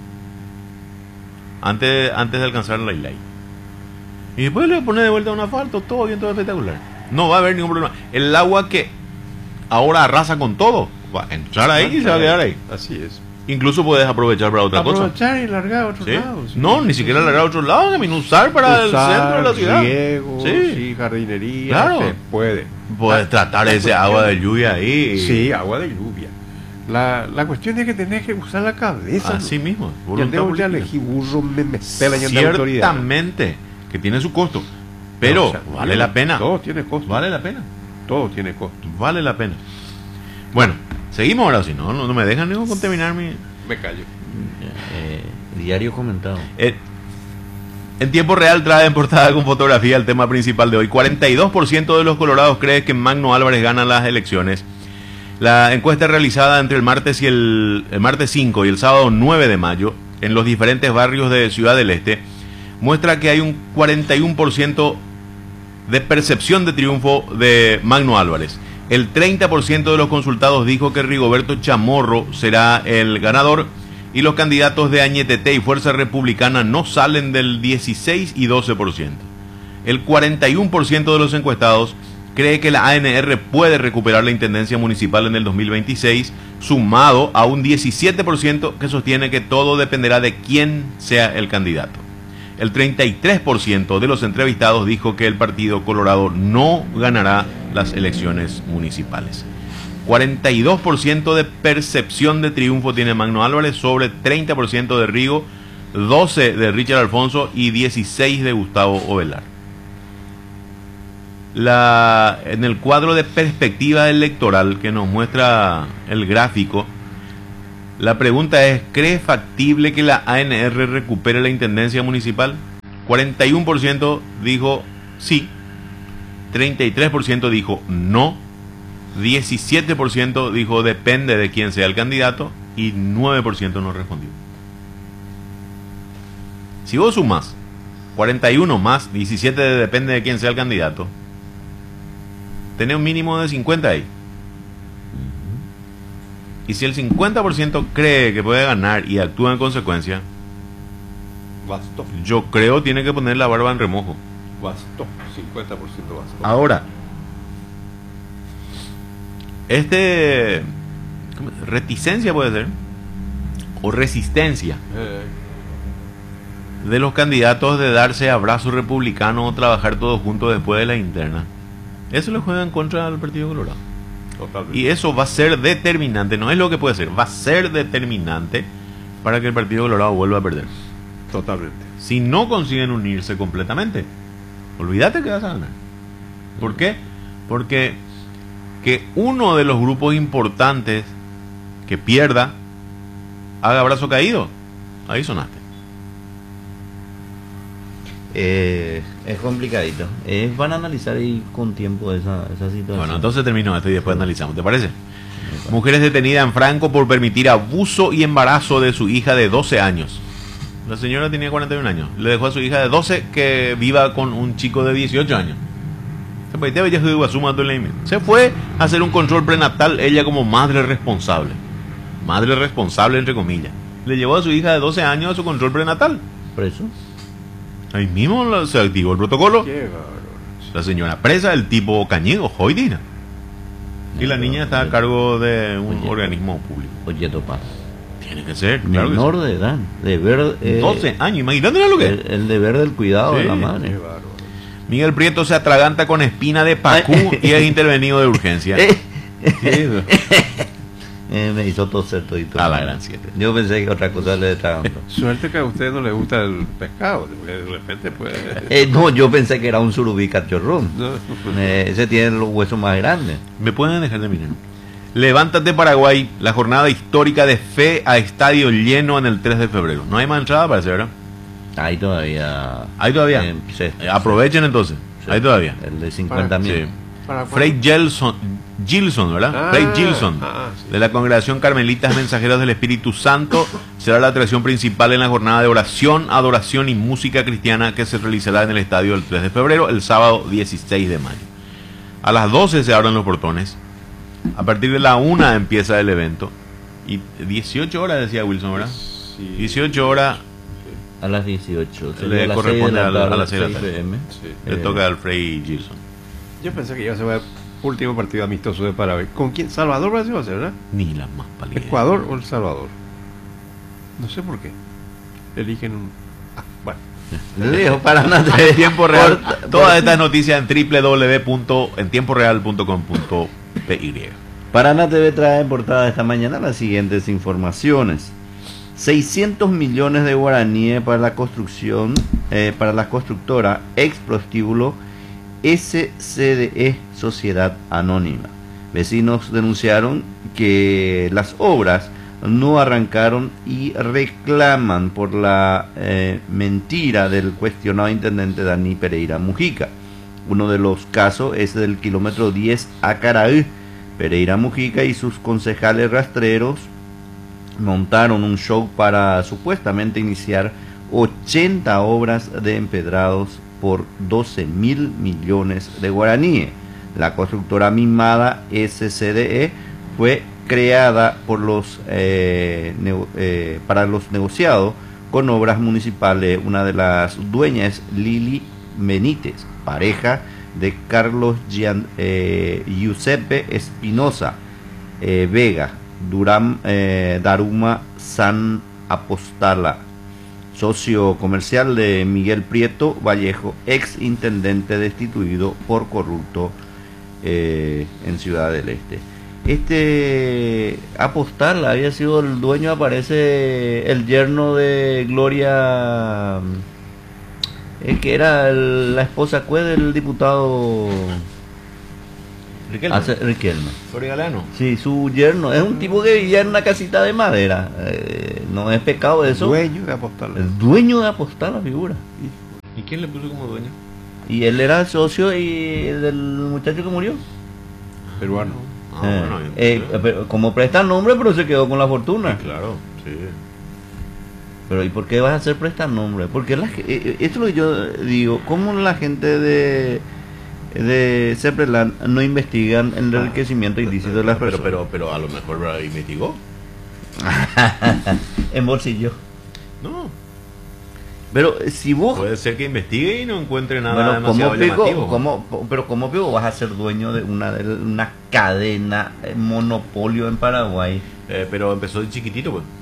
antes, antes de alcanzar la Ilay. Y después le pone de vuelta un asfalto, todo bien, todo espectacular. No va a haber ningún problema. El agua que ahora arrasa con todo, va a entrar ahí y se va a quedar ahí. Así es. Incluso puedes aprovechar para otra cosa. Aprovechar y largar a otros ¿Sí? lados. No, ni siquiera largar a otro lado, también usar para Usar, el centro de la ciudad. riego, Sí. sí, jardinería, Claro. se puede. Puedes La- tratar la ese cuestión- agua de lluvia ahí. Sí, agua de lluvia. La, la cuestión es que tenés que usar la cabeza. Así mismo. Ya voluntad tengo ya política. elegí burro, me, me pela y anda autoridad. Ciertamente que tiene su costo, pero No, o sea, vale la pena. Todo tiene costo. Vale la pena. Todo tiene costo. Vale la pena. Bueno, seguimos ahora, si no, no, no me dejan ni contaminar mi... Me callo. Eh, diario comentado. Eh, en tiempo real trae en portada con fotografía el tema principal de hoy. cuarenta y dos por ciento de los colorados cree que Magno Álvarez gana las elecciones. La encuesta realizada entre el martes y el, el martes cinco y el sábado nueve de mayo en los diferentes barrios de Ciudad del Este muestra que hay un cuarenta y uno por ciento de percepción de triunfo de Magno Álvarez. El treinta por ciento de los consultados dijo que Rigoberto Chamorro será el ganador y los candidatos de Añetete y Fuerza Republicana no salen del dieciséis y doce por ciento. El cuarenta y uno por ciento de los encuestados cree que la A N R puede recuperar la intendencia municipal en el dos mil veintiséis, sumado a un diecisiete por ciento que sostiene que todo dependerá de quién sea el candidato. El treinta y tres por ciento de los entrevistados dijo que el Partido Colorado no ganará las elecciones municipales. cuarenta y dos por ciento de percepción de triunfo tiene Magno Álvarez sobre treinta por ciento de Rigo, doce de Richard Alfonso y dieciséis de Gustavo Ovelar. La, en el cuadro de perspectiva electoral que nos muestra el gráfico, la pregunta es: ¿cree factible que la A N R recupere la intendencia municipal? cuarenta y uno por ciento dijo sí, treinta y tres por ciento dijo no, diecisiete por ciento dijo depende de quién sea el candidato y nueve por ciento no respondió. Si vos sumás cuarenta y uno más diecisiete de depende de quién sea el candidato, tenés un mínimo de cincuenta ahí. Y si el cincuenta por ciento cree que puede ganar y actúa en consecuencia, Bastó. yo creo tiene que poner la barba en remojo. Bastó. cincuenta por ciento bastó. Ahora, este ¿cómo? Reticencia puede ser, o resistencia Eh, de los candidatos de darse abrazo republicano o trabajar todos juntos después de la interna, eso le juega en contra al Partido Colorado. totalmente. Y eso va a ser determinante, no es lo que puede ser, va a ser determinante para que el Partido Colorado vuelva a perder. Totalmente. Si no consiguen unirse completamente, olvídate que vas a ganar. ¿Por qué? Porque que uno de los grupos importantes que pierda haga brazo caído, ahí sonaste. Eh, es complicadito. Eh, van a analizar ahí con tiempo esa, esa situación. Bueno, entonces termino esto y después analizamos, ¿te parece? Mujeres detenidas en Franco por permitir abuso y embarazo de su hija de doce años. La señora tenía cuarenta y un años. Le dejó a su hija de doce que viva con un chico de dieciocho años. Se fue a hacer un control prenatal ella como madre responsable. Madre responsable entre comillas. Le llevó a su hija de doce años a su control prenatal. ¿Por eso? Ahí mismo la- se activó el protocolo. Qué bárbaro. La señora presa, el tipo cañigo, joidina. Y la niña está a cargo de un Oye. organismo público. Oye, Topaz. Tiene que ser, claro que Menor sí. de edad. Deber, eh, doce años, imagínate lo que es. el, el deber del cuidado de Sí, la Qué madre. bárbaro. Miguel Prieto se atraganta con espina de pacú y es intervenido de urgencia. Eh, ¿Qué es eso? eh, me hizo toser todito. A la gran siete. Yo pensé que otra cosa le estaba dando. Suerte que a usted no le gusta el pescado. De repente, pues. Eh, no, yo pensé que era un surubí cachorrón. No. Eh, ese tiene los huesos más grandes. ¿Me pueden dejar de mirar? Levántate Paraguay, la jornada histórica de fe a estadio lleno en el tres de febrero. No hay más entrada, parece, ¿verdad? Ahí todavía. Ahí todavía. Eh, sí, Eh, Aprovechen entonces. sí. Ahí todavía. El de cincuenta mil. Sí. ¿Para Frei Gilson, Gilson, ¿verdad? Ah, Frei Gilson, ah, sí. de la Congregación Carmelitas Mensajeros del Espíritu Santo, será la atracción principal en la jornada de oración, adoración y música cristiana que se realizará en el estadio el tres de febrero, el sábado dieciséis de mayo. A las doce se abren los portones. A partir de la una empieza el evento. Y dieciocho horas, decía Wilson, ¿verdad? Sí. dieciocho horas A las dieciocho. Le Sería las corresponde seis de la a la- a tarde, las seis de la seis tarde. p m. Sí. le Eh, toca al Frei Gilson. Yo pensé que iba a ser el último partido amistoso de Paraguay. ¿Con quién? ¿Salvador Brasil va a ser, verdad? Ni la más pálida. ¿Ecuador o El Salvador? No sé por qué. Eligen un. Ah, bueno. Le digo, para nada. En tiempo real. Por- Todas estas noticias en doble u doble u doble u punto en tiempo real punto com punto p y. Paraná T V trae en portada esta mañana las siguientes informaciones. seiscientos millones de guaraníes para la construcción, eh, para la constructora ex prostíbulo S C D E Sociedad Anónima. Vecinos denunciaron que las obras no arrancaron y reclaman por la eh, mentira del cuestionado intendente Dani Pereira Mujica. Uno de los casos es del kilómetro diez a Caraí. Pereira Mujica y sus concejales rastreros montaron un show para supuestamente iniciar ochenta obras de empedrados por doce mil millones de guaraníes. La constructora mimada S C D E fue creada por los eh, nego- eh, para los negociados con obras municipales. Una de las dueñas es Lili Benítez, pareja de Carlos Gian, eh, Giuseppe Espinosa eh, Vega, Durán, eh, Daruma San Apostala. socio comercial de Miguel Prieto Vallejo, ex intendente destituido por corrupto eh, en Ciudad del Este. Este Apostal había sido el dueño, aparece el yerno de Gloria, eh, que era el- la esposa cue del diputado Riquelme. hace- Riquelme. Galano. Sí, su yerno es un tipo que vivía en una casita de madera. Eh, no es pecado eso. Dueño de Apostal. El dueño de Apostal, la figura. ¿Y quién le puso como dueño? Y él era socio y del muchacho que murió. Peruano. Ah, Eh, bueno, eh, sí. pero como presta nombre, pero se quedó con la fortuna. Sí, claro, sí. Pero ¿y por qué vas a hacer prestar nombre? Porque la, ge- eh, esto es lo que yo digo, ¿cómo la gente de de Seprelan no investigan el enriquecimiento ilícito de las pero, personas? pero, pero a lo mejor ¿verdad? investigó. En bolsillo. No, Pero eh, si vos... puede ser que investigue y no encuentre nada Bueno, demasiado ¿cómo pico, llamativo. cómo- pero ¿cómo pico vas a ser dueño de una, de una cadena, eh, monopolio en Paraguay? Eh, pero empezó de chiquitito, pues.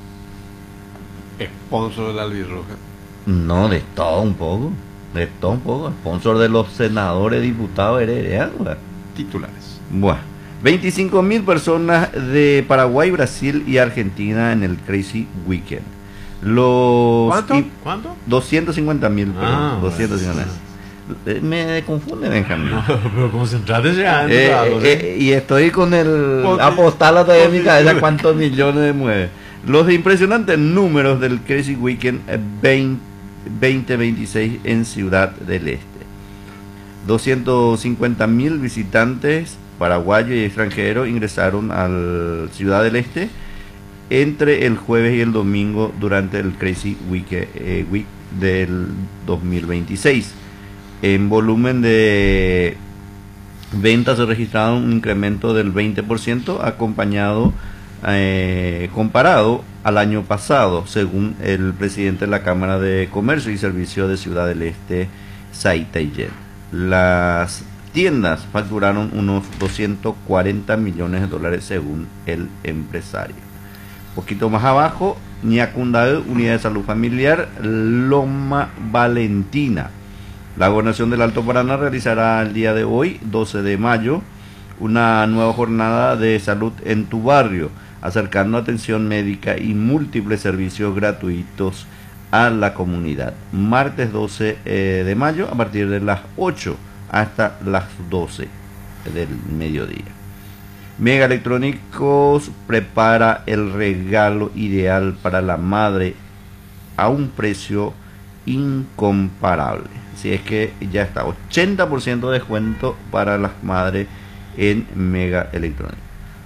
Sponsor de la albirroja. No, de todo un poco. De todo un poco. Sponsor de los senadores, diputados, heredas. Titulares. Bueno, veinticinco mil personas de Paraguay, Brasil y Argentina en el Crazy Weekend. Los ¿Cuánto? y- ¿Cuánto? doscientos cincuenta mil, Ah, perdón, doscientos cincuenta mil. Me confunde, Benjamín. pero concentrate ya. en Eh, algo, ¿sí? eh, y estoy con el Posi- apostala todavía en mi cabeza positivo. cuántos millones mueve. Los impresionantes números del Crazy Weekend eh, veinte veintiséis en Ciudad del Este. doscientos cincuenta mil visitantes paraguayos y extranjeros ingresaron al Ciudad del Este entre el jueves y el domingo durante el Crazy Week, eh, Week del dos mil veintiséis. En volumen de ventas se registraron un incremento del veinte por ciento acompañado eh, comparado al año pasado, según el presidente de la Cámara de Comercio y Servicio de Ciudad del Este, Saitayen. Las tiendas facturaron unos doscientos cuarenta millones de dólares según el empresario. Poquito más abajo, Ñacundae, Unidad de Salud Familiar, Loma Valentina. La Gobernación del Alto Paraná realizará el día de hoy, doce de mayo, una nueva jornada de salud en tu barrio, acercando atención médica y múltiples servicios gratuitos a la comunidad. Martes doce eh, de mayo a partir de las ocho hasta las doce del mediodía. Mega Electrónicos prepara el regalo ideal para la madre a un precio incomparable. Si es que ya está, ochenta por ciento de descuento para las madres en Mega Electrónicos.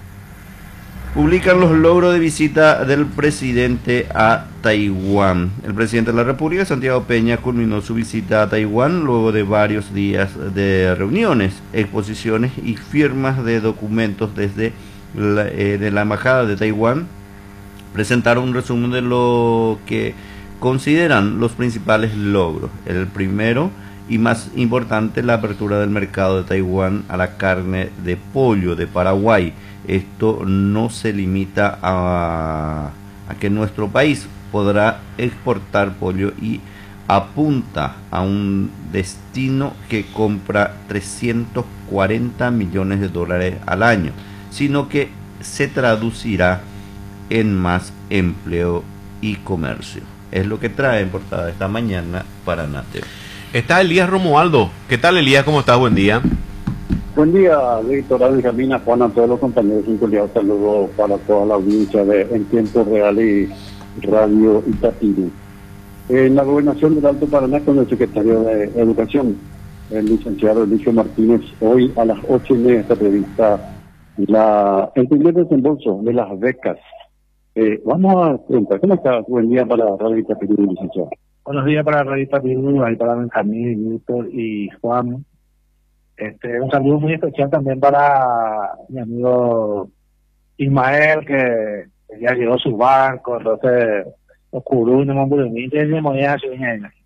Publican los logros de visita del presidente a Taiwán. El presidente de la República, Santiago Peña, culminó su visita a Taiwán luego de varios días de reuniones, exposiciones y firmas de documentos desde la, eh, de la Embajada de Taiwán. Presentaron un resumen de lo que consideran los principales logros. El primero y más importante, la apertura del mercado de Taiwán a la carne de pollo de Paraguay. Esto no se limita a, a que nuestro país podrá exportar pollo y apunta a un destino que compra trescientos cuarenta millones de dólares al año, sino que se traducirá en más empleo y comercio. Es lo que trae en portada esta mañana para Nate. Está Elías Romualdo. ¿Qué tal, Elías? ¿Cómo estás? Buen día. Buen día, Víctor, Benjamín, a Juan, a todos los compañeros. Un cordial saludo para toda la audiencia de En Tiempo Real y Radio Itapirú. En la Gobernación del Alto Paraná, con el secretario de Educación, el licenciado Eligio Martínez, hoy a las ocho y media está prevista la, el primer desembolso de las becas. Eh, vamos a preguntar, ¿cómo estás? Buen día para Radio Itapirú, licenciado. Buenos días para Radio Itapirú, ahí para Benjamín, Víctor y Juan. Este, un saludo muy especial también para mi amigo Ismael, que ya llegó su barco, entonces los curú no me burunites de moneda su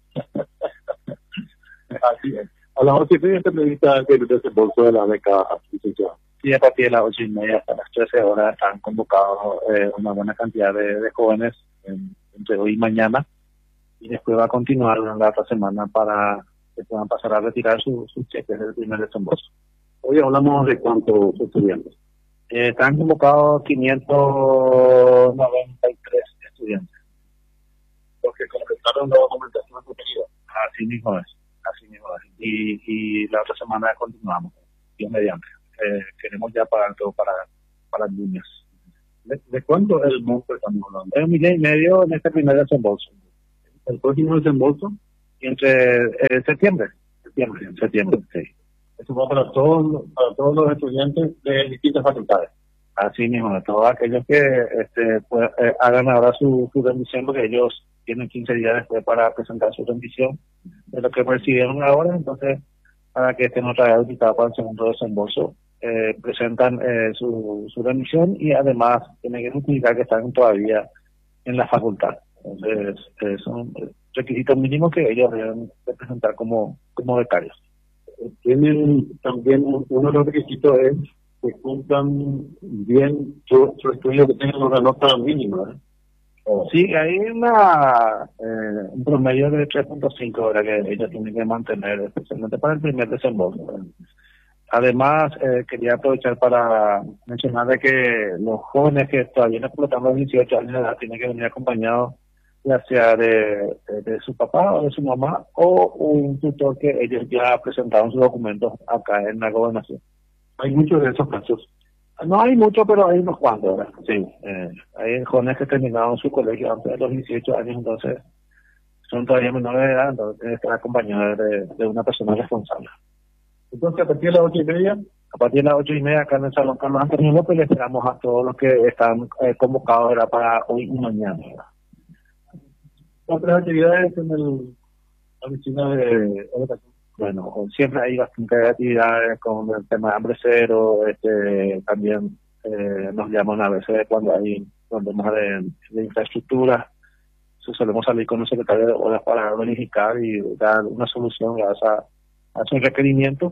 Así es. A las ocho y media está prevista el desembolso de la beca, licenciado. y a partir de las ocho y media hasta las trece horas están convocados eh, una buena cantidad de, de jóvenes en, entre hoy y mañana y después va a continuar durante la otra semana para que puedan pasar a retirar su- sus cheques del primer desembolso. Hoy hablamos de cuántos estudiantes. Eh, están convocados quinientos noventa y tres estudiantes, porque completaron la documentación requerida. Así mismo es, así mismo es. Y, y la otra semana continuamos, Dios mediante. Eh, queremos ya pagar todo para, para niños. ¿De, ¿De cuánto es el monto estamos hablando? Es un millón y medio en este primer desembolso. El próximo desembolso, entre eh, septiembre, septiembre, septiembre, sí. Eso va para todos, para todos los estudiantes de distintas facultades. Así mismo, de todos aquellos que este, pues, eh, hagan ahora su, su rendición, porque ellos tienen quince días después para presentar su rendición de lo que recibieron ahora. Entonces, para que estén otra vez habilitados para el segundo desembolso, eh, presentan eh, su, su rendición y además tienen que justificar que están todavía en la facultad. Entonces, eh, son requisitos mínimos que ellos deben de presentar como, como becarios. Tienen también un- uno de los requisitos es que cumplan bien su, su estudio, que tengan una nota mínima. ¿eh? Sí, hay una, eh, un promedio de tres punto cinco ahora que ellos tienen que mantener, especialmente para el primer desembolso. Además, eh, quería aprovechar para mencionar de que los jóvenes que todavía no completan los dieciocho años de edad tienen que venir acompañados ya sea de, de, de su papá o de su mamá o un tutor que ellos ya presentaron sus documentos acá en la gobernación. Hay muchos de esos casos. No hay muchos, pero hay unos cuantos, ¿verdad? Sí. Eh, hay jóvenes que terminaron su colegio antes de los dieciocho años, entonces son todavía menores de edad, entonces tienen que estar acompañados de, de una persona responsable. Entonces, a partir de las ocho y media, a partir de las ocho y media, acá en el Salón Carlos Antonio López, le esperamos a todos los que están eh, convocados ¿verdad? Para hoy y mañana. ¿verdad? Otras actividades en el, la oficina de educación. Bueno, siempre hay bastantes actividades con el tema de hambre cero, este, también eh, nos llaman a veces cuando hay problemas de, de infraestructura. So, solemos salir con el secretario de Obras para verificar y dar una solución a esa a su requerimiento.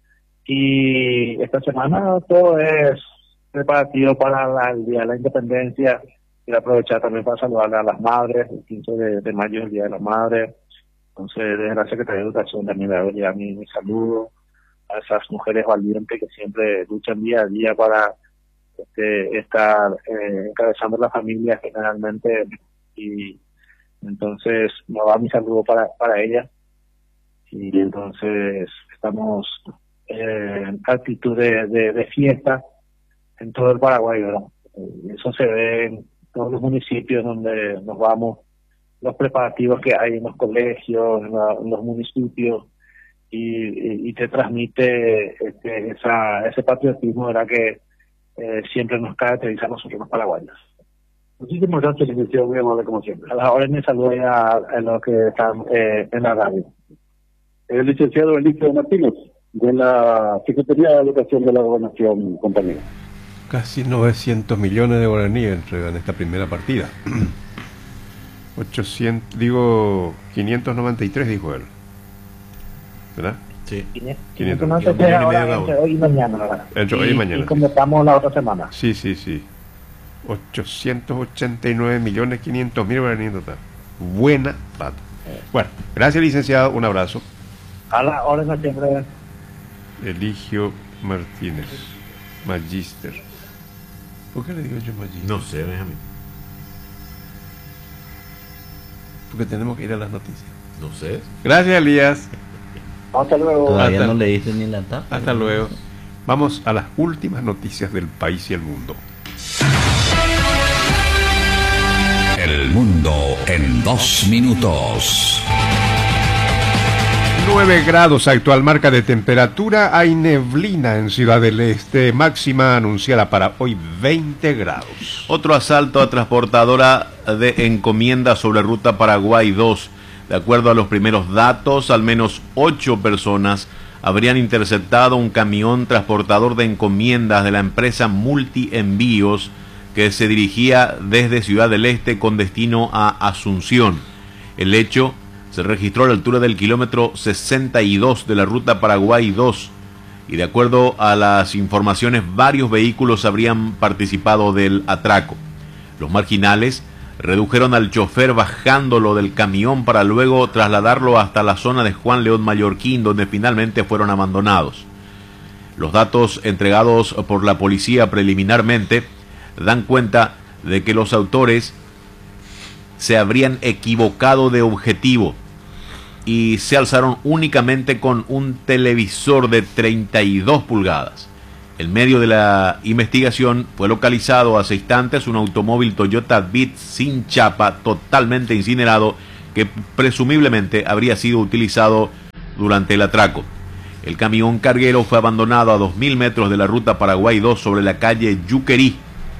Y esta semana todo es preparativo para la- el Día de la Independencia. Quiero aprovechar también para saludar a las madres. El quince de, de mayo es el Día de las Madres. Entonces, desde la Secretaría de Educación también le doy ya mi, mi saludo a esas mujeres valientes que siempre luchan día a día para este, estar eh, encabezando la familia generalmente. Y entonces, me va mi saludo para, para ellas. Y entonces estamos eh, en actitud de, de, de fiesta en todo el Paraguay, ¿verdad? Eh, Eso se ve en todos los municipios donde nos vamos, los preparativos que hay en los colegios, en, la- en los municipios, y, y, y te transmite este, esa, ese patriotismo, ¿verdad? Que eh, siempre nos caracteriza a nosotros los paraguayos. Muchísimas gracias, licenciado, muy amable como siempre. A las órdenes, saludos a, a los que están eh, en la radio. El licenciado Eligio Martínez, de la Secretaría de Educación de la Gobernación, compañero. Casi novecientos millones de guaraníes entregan esta primera partida. ochocientos, digo, quinientos noventa y tres dijo él. ¿Verdad? Sí. quinientos No noventa y se tres. queda ahora entre hoy y mañana, ¿verdad? Entre hoy y mañana. Y completamos la otra semana. Sí, sí, sí. ochocientos ochenta y nueve millones quinientos mil guaraníes en total. Buena plata. Bueno, gracias, licenciado. Un abrazo. A la hora siempre. Eligio Martínez, Magister. ¿Por qué le digo yo Magister? No sé, Benjamín. Porque tenemos que ir a las noticias. No sé. Gracias, Elías. Hasta luego. Todavía Hasta- no leíste ni la tapa. Hasta luego. Vamos a las últimas noticias del país y el mundo. El mundo en dos minutos. nueve grados actual marca de temperatura. Hay neblina en Ciudad del Este. Máxima anunciada para hoy veinte grados. Otro asalto a transportadora de encomiendas sobre ruta Paraguay dos. De acuerdo a los primeros datos, al menos ocho personas habrían interceptado un camión transportador de encomiendas de la empresa Multi Envíos que se dirigía desde Ciudad del Este con destino a Asunción. El hecho se registró a la altura del kilómetro sesenta y dos de la ruta Paraguay dos y de acuerdo a las informaciones varios vehículos habrían participado del atraco. Los marginales Redujeron al chofer bajándolo del camión para luego trasladarlo hasta la zona de Juan León Mallorquín, donde finalmente fueron abandonados. Los datos entregados por la policía preliminarmente dan cuenta de que los autores se habrían equivocado de objetivo y se alzaron únicamente con un televisor de treinta y dos pulgadas. En medio de la investigación fue localizado hace instantes un automóvil Toyota Vitz sin chapa, totalmente incinerado, que presumiblemente habría sido utilizado durante el atraco. El camión carguero fue abandonado a dos mil metros de la ruta Paraguay dos sobre la calle Yuquerí,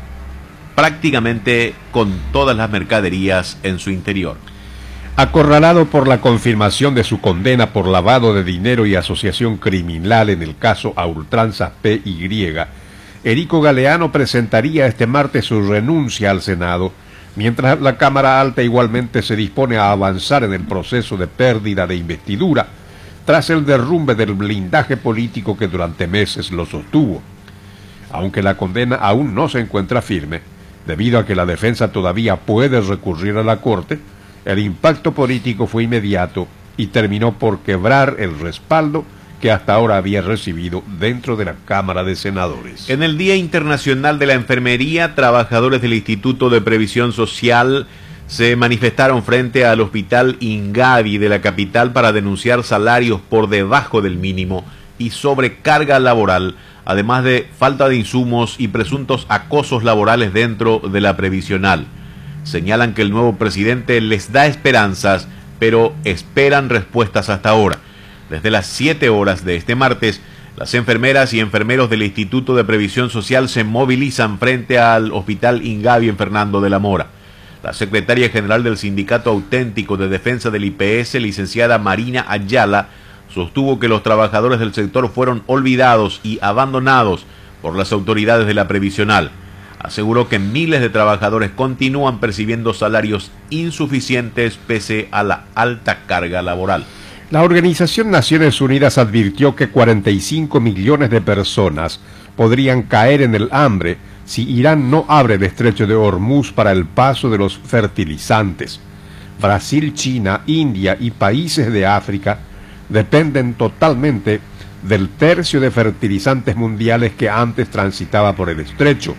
prácticamente con todas las mercaderías en su interior. Acorralado por la confirmación de su condena por lavado de dinero y asociación criminal en el caso a ultranza P Y, Erico Galeano presentaría este martes su renuncia al Senado, mientras la Cámara Alta igualmente se dispone a avanzar en el proceso de pérdida de investidura, tras el derrumbe del blindaje político que durante meses lo sostuvo. Aunque la condena aún no se encuentra firme, debido a que la defensa todavía puede recurrir a la Corte, el impacto político fue inmediato y terminó por quebrar el respaldo que hasta ahora había recibido dentro de la Cámara de Senadores. En el Día Internacional de la Enfermería, trabajadores del Instituto de Previsión Social se manifestaron frente al Hospital Ingavi de la capital para denunciar salarios por debajo del mínimo y sobrecarga laboral, además de falta de insumos y presuntos acosos laborales dentro de la previsional. Señalan que el nuevo presidente les da esperanzas, pero esperan respuestas hasta ahora. Desde las siete horas de este martes, las enfermeras y enfermeros del Instituto de Previsión Social se movilizan frente al Hospital Ingavi en Fernando de la Mora. La secretaria general del Sindicato Auténtico de Defensa del I P S, licenciada Marina Ayala, sostuvo que los trabajadores del sector fueron olvidados y abandonados por las autoridades de la previsional. Aseguró que miles de trabajadores continúan percibiendo salarios insuficientes pese a la alta carga laboral. La Organización Naciones Unidas advirtió que cuarenta y cinco millones de personas podrían caer en el hambre si Irán no abre el estrecho de Hormuz para el paso de los fertilizantes. Brasil, China, India y países de África dependen totalmente del tercio de fertilizantes mundiales que antes transitaba por el estrecho.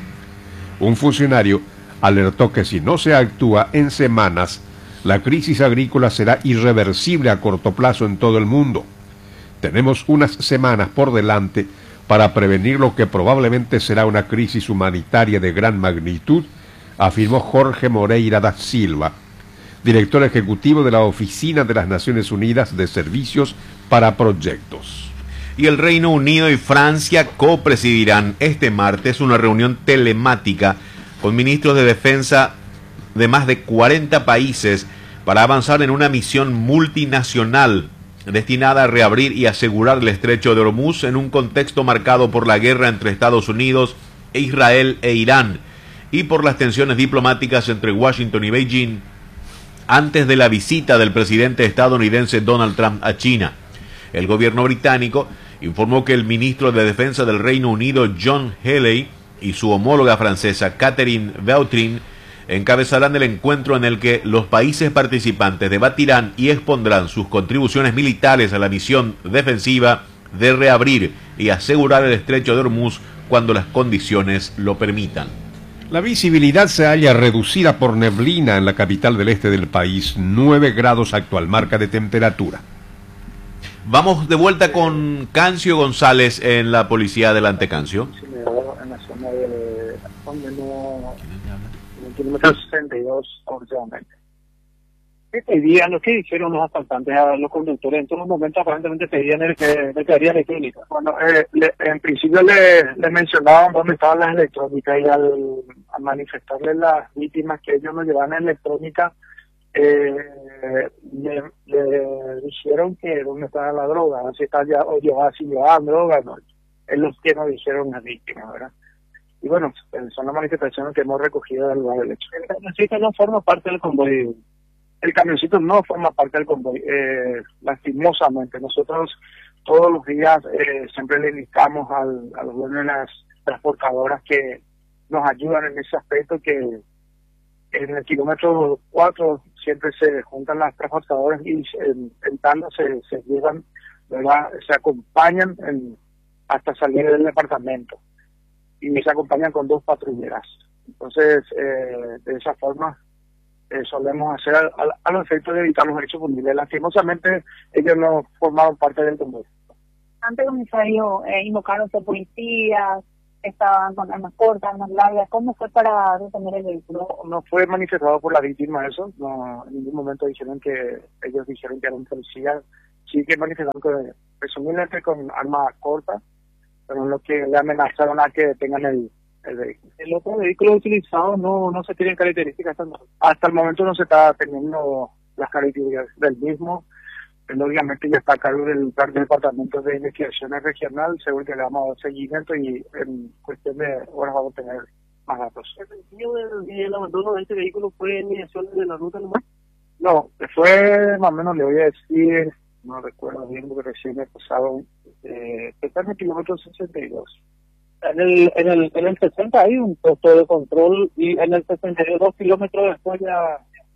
Un funcionario alertó que si no se actúa en semanas, la crisis agrícola será irreversible a corto plazo en todo el mundo. Tenemos unas semanas por delante para prevenir lo que probablemente será una crisis humanitaria de gran magnitud, afirmó Jorge Moreira da Silva, director ejecutivo de la Oficina de las Naciones Unidas de Servicios para Proyectos. Y el Reino Unido y Francia copresidirán este martes una reunión telemática con ministros de defensa de más de cuarenta países para avanzar en una misión multinacional destinada a reabrir y asegurar el estrecho de Hormuz en un contexto marcado por la guerra entre Estados Unidos, Israel e Irán y por las tensiones diplomáticas entre Washington y Beijing antes de la visita del presidente estadounidense Donald Trump a China. El gobierno británico informó que el ministro de Defensa del Reino Unido, John Healey, y su homóloga francesa, Catherine Vautrin, encabezarán el encuentro en el que los países participantes debatirán y expondrán sus contribuciones militares a la misión defensiva de reabrir y asegurar el estrecho de Hormuz cuando las condiciones lo permitan. La visibilidad se halla reducida por neblina en la capital del este del país, nueve grados actual marca de temperatura. Vamos de vuelta con Cancio González en la policía. Adelante, Cancio. En la zona de en el kilómetro sesenta y dos originalmente. ¿Qué pedían? Lo que dijeron los asaltantes a los conductores en todos los momentos aparentemente pedían el que mercadería electrónica. Bueno, eh, le, en principio le, le mencionaban dónde estaban las electrónicas y al, al manifestarle las víctimas que ellos no llevaban en electrónica, eh, le, le dijeron que dónde estaba la droga, si está ya, o llevaba, si llevaban droga, no. Es lo que nos dijeron las víctimas, ¿verdad? Y bueno, son las manifestaciones que hemos recogido del lugar del hecho. El camioncito no forma parte del convoy. El camioncito no forma parte del convoy. Eh, lastimosamente, nosotros todos los días eh, siempre le indicamos al, a los dueños de las transportadoras que nos ayudan en ese aspecto, que en el kilómetro cuatro siempre se juntan las transportadoras y en, en tanda se, se llevan, ¿verdad? Se acompañan en, hasta salir del departamento y se acompañan con dos patrulleras. Entonces, eh, de esa forma eh, solemos hacer al, al, a los efectos de evitar los hechos punibles. Lastimosamente, ellos no formaron parte del convoy. Antes, comisario, eh, invocaron a policías, estaban con armas cortas, armas largas. ¿Cómo fue para detener el vehículo? No, no fue manifestado por la víctima eso. No, en ningún momento dijeron que ellos dijeron que eran policías. Sí que manifestaron que presumiblemente con armas cortas, pero lo que le amenazaron a que detengan el, el vehículo. El otro vehículo utilizado no, no se tienen características hasta el momento. Hasta el momento no se está teniendo las características del mismo. Él obviamente ya está a cargo del, del Departamento de Investigaciones Regional, seguro que le vamos a dar seguimiento y en cuestión de horas vamos a tener más datos. ¿El sentido del, del abandono de este vehículo fue en mediación de la ruta nomás? No, fue más o menos, le voy a decir, no recuerdo bien porque recién me pasaron, eh, está en el kilómetro sesenta y dos. En el, en el, en el sesenta hay un puesto de control y en el sesenta y dos kilómetros después ya...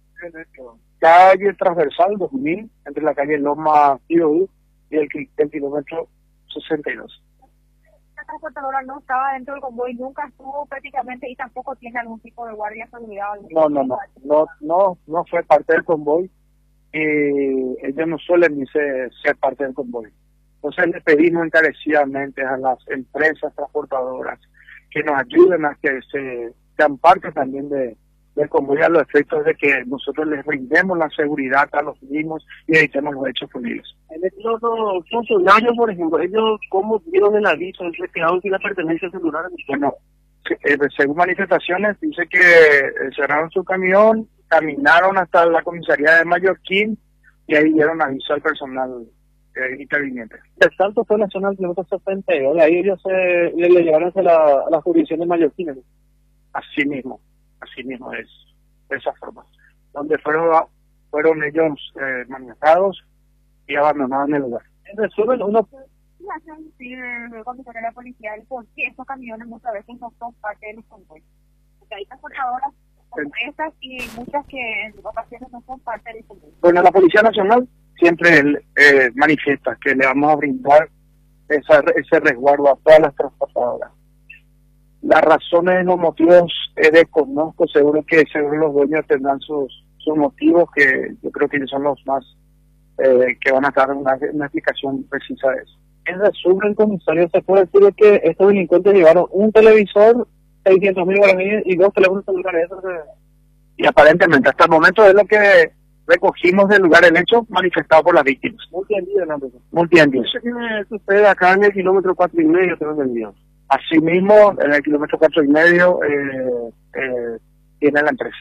Calle transversal dos mil, entre la calle Loma y el, el kilómetro sesenta y dos. La transportadora no estaba dentro del convoy, nunca estuvo prácticamente y tampoco tiene algún tipo de guardia de seguridad. No, no, no, no, no, no fue parte del convoy y ellos no suelen ni ser, ser parte del convoy. Entonces le pedimos encarecidamente a las empresas transportadoras que nos ayuden a que se sean parte también de de convoy a los efectos de que nosotros les brindemos la seguridad a los mismos y evitemos los hechos punibles. En el otro funcionario, por ejemplo, ellos cómo dieron el aviso, el recreado y la pertenencia celular. Bueno, eh, según manifestaciones dice que eh, cerraron su camión, caminaron hasta la comisaría de Mallorquín y ahí dieron aviso al personal eh, interviniente. El salto fue en la zona del kilómetro sesenta y dos, de ahí ellos se, le, le llevaron a la, a la jurisdicción de Mallorquín. Así mismo. Así mismo es, de esa forma, donde fueron fueron ellos eh, maniatados y abandonados en el lugar. En resumen, uno ¿qué hacen si el comisario de la policía por qué estos camiones muchas veces no son parte de los convoyes? Porque hay transportadoras como estas y muchas que en ocasiones no son parte del convoy. Bueno, la Policía Nacional siempre eh, manifiesta que le vamos a brindar esa, ese resguardo a todas las transportadoras. Las razones, los motivos, eh, desconozco, seguro que seguro los dueños tendrán sus sus motivos, que yo creo que son los más eh, que van a dar una, una explicación precisa de eso. En resumen, comisario, se puede decir que estos delincuentes llevaron un televisor, seiscientos mil guaraníes y dos teléfonos celulares. Y aparentemente, hasta el momento es lo que recogimos del lugar del hecho manifestado por las víctimas. Multienvío, ¿no? Multienvío. Eso que sucede acá en el kilómetro cuatro y medio, tengo entendido. Asimismo, en el kilómetro cuatro y medio eh, eh, tiene la empresa.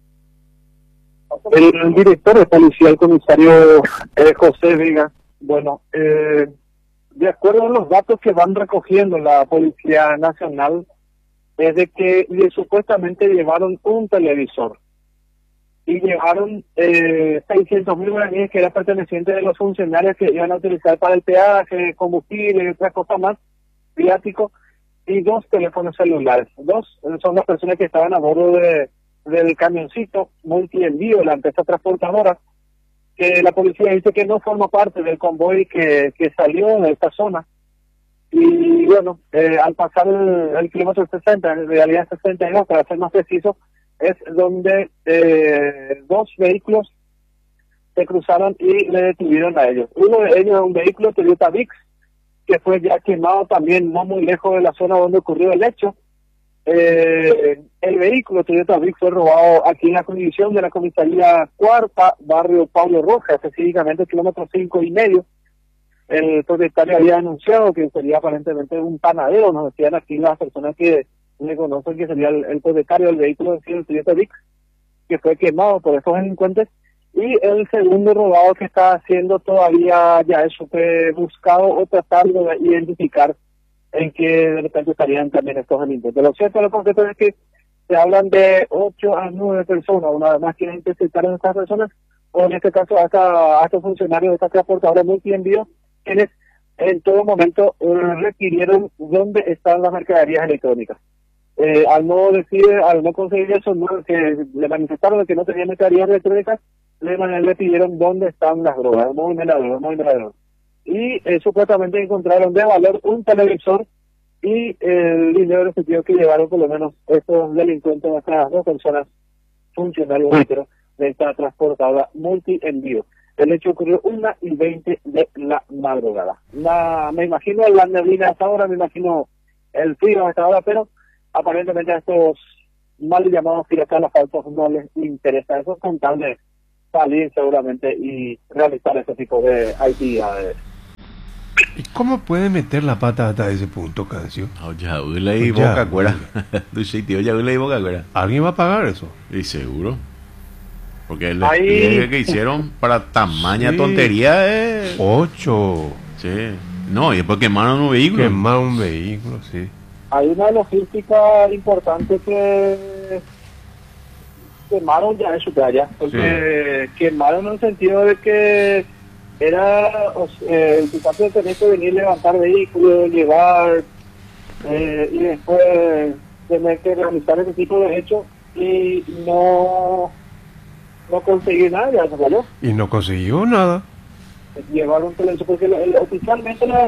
El, el director de policía, el comisario eh, José Vega, bueno, eh, de acuerdo a los datos que van recogiendo la Policía Nacional, es de que le, supuestamente llevaron un televisor y llevaron eh, seiscientos mil guaraníes que era perteneciente de los funcionarios que iban a utilizar para el peaje, combustible y otras cosas más, viático, y dos teléfonos celulares. Dos son las personas que estaban a bordo de, del camioncito Multienvío, la empresa transportadora, que la policía dice que no forma parte del convoy que, que salió de esta zona. Y bueno, eh, al pasar el, el kilómetro sesenta, en realidad sesenta y dos, para ser más preciso, es donde eh, dos vehículos se cruzaron y le detuvieron a ellos. Uno de ellos es un vehículo Toyota Vix, que fue ya quemado también no muy lejos de la zona donde ocurrió el hecho. Eh, el vehículo Toyota Vix fue robado aquí en la condición de la comisaría Cuarta, barrio Pablo Rojas, específicamente kilómetro cinco y medio. El propietario había anunciado que sería aparentemente un panadero, nos decían aquí las personas que le conocen que sería el, el propietario del vehículo, el Toyota Vix, que fue quemado por estos delincuentes. Y el segundo robado que está haciendo todavía ya es eh, buscado o tratando de identificar en qué de repente estarían también estos delincuentes. Lo cierto, lo concreto es que se hablan de ocho a nueve personas, una vez más quieren interceptar a estas personas, o en este caso hasta a estos funcionarios de esta transportadora Multienvío, quienes en todo momento eh, requirieron dónde están las mercaderías electrónicas. Eh, al no decir, al no conseguir eso, no, que le manifestaron de que no tenía mercaderías electrónicas, le, le pidieron dónde están las drogas, muy mirador, muy mirador. Y eh, supuestamente encontraron de valor un televisor y el dinero efectivo que llevaron por lo menos estos delincuentes, estas dos personas, funcionarios de esta transportada multi-envío. El hecho ocurrió una y veinte de la madrugada. La, me imagino la neblina hasta ahora, me imagino el frío hasta ahora, pero aparentemente a estos mal llamados piratas falsos no les interesa eso, con tal de salir seguramente y realizar ese tipo de actividades. ¿Y cómo puede meter la pata hasta ese punto, Cancio? Oye, Ule y Boca Cuera. Tu sitio, oye, Ule y Boca Cuera. ¿Alguien va a pagar eso? Y seguro. Porque el despliegue que hicieron para tamaña sí. tontería es... Ocho. Sí. No, y después quemaron un vehículo. Quemaron un vehículo, sí. Hay una logística importante que quemaron ya en su playa, porque sí. quemaron en el sentido de que era o sea, el equipaje tenía que venir a levantar vehículos, llevar eh, y después tener que realizar ese tipo de hechos y no no conseguí nada, ya se salió. Y no consiguió nada. Llevaron televisor porque el, el, oficialmente la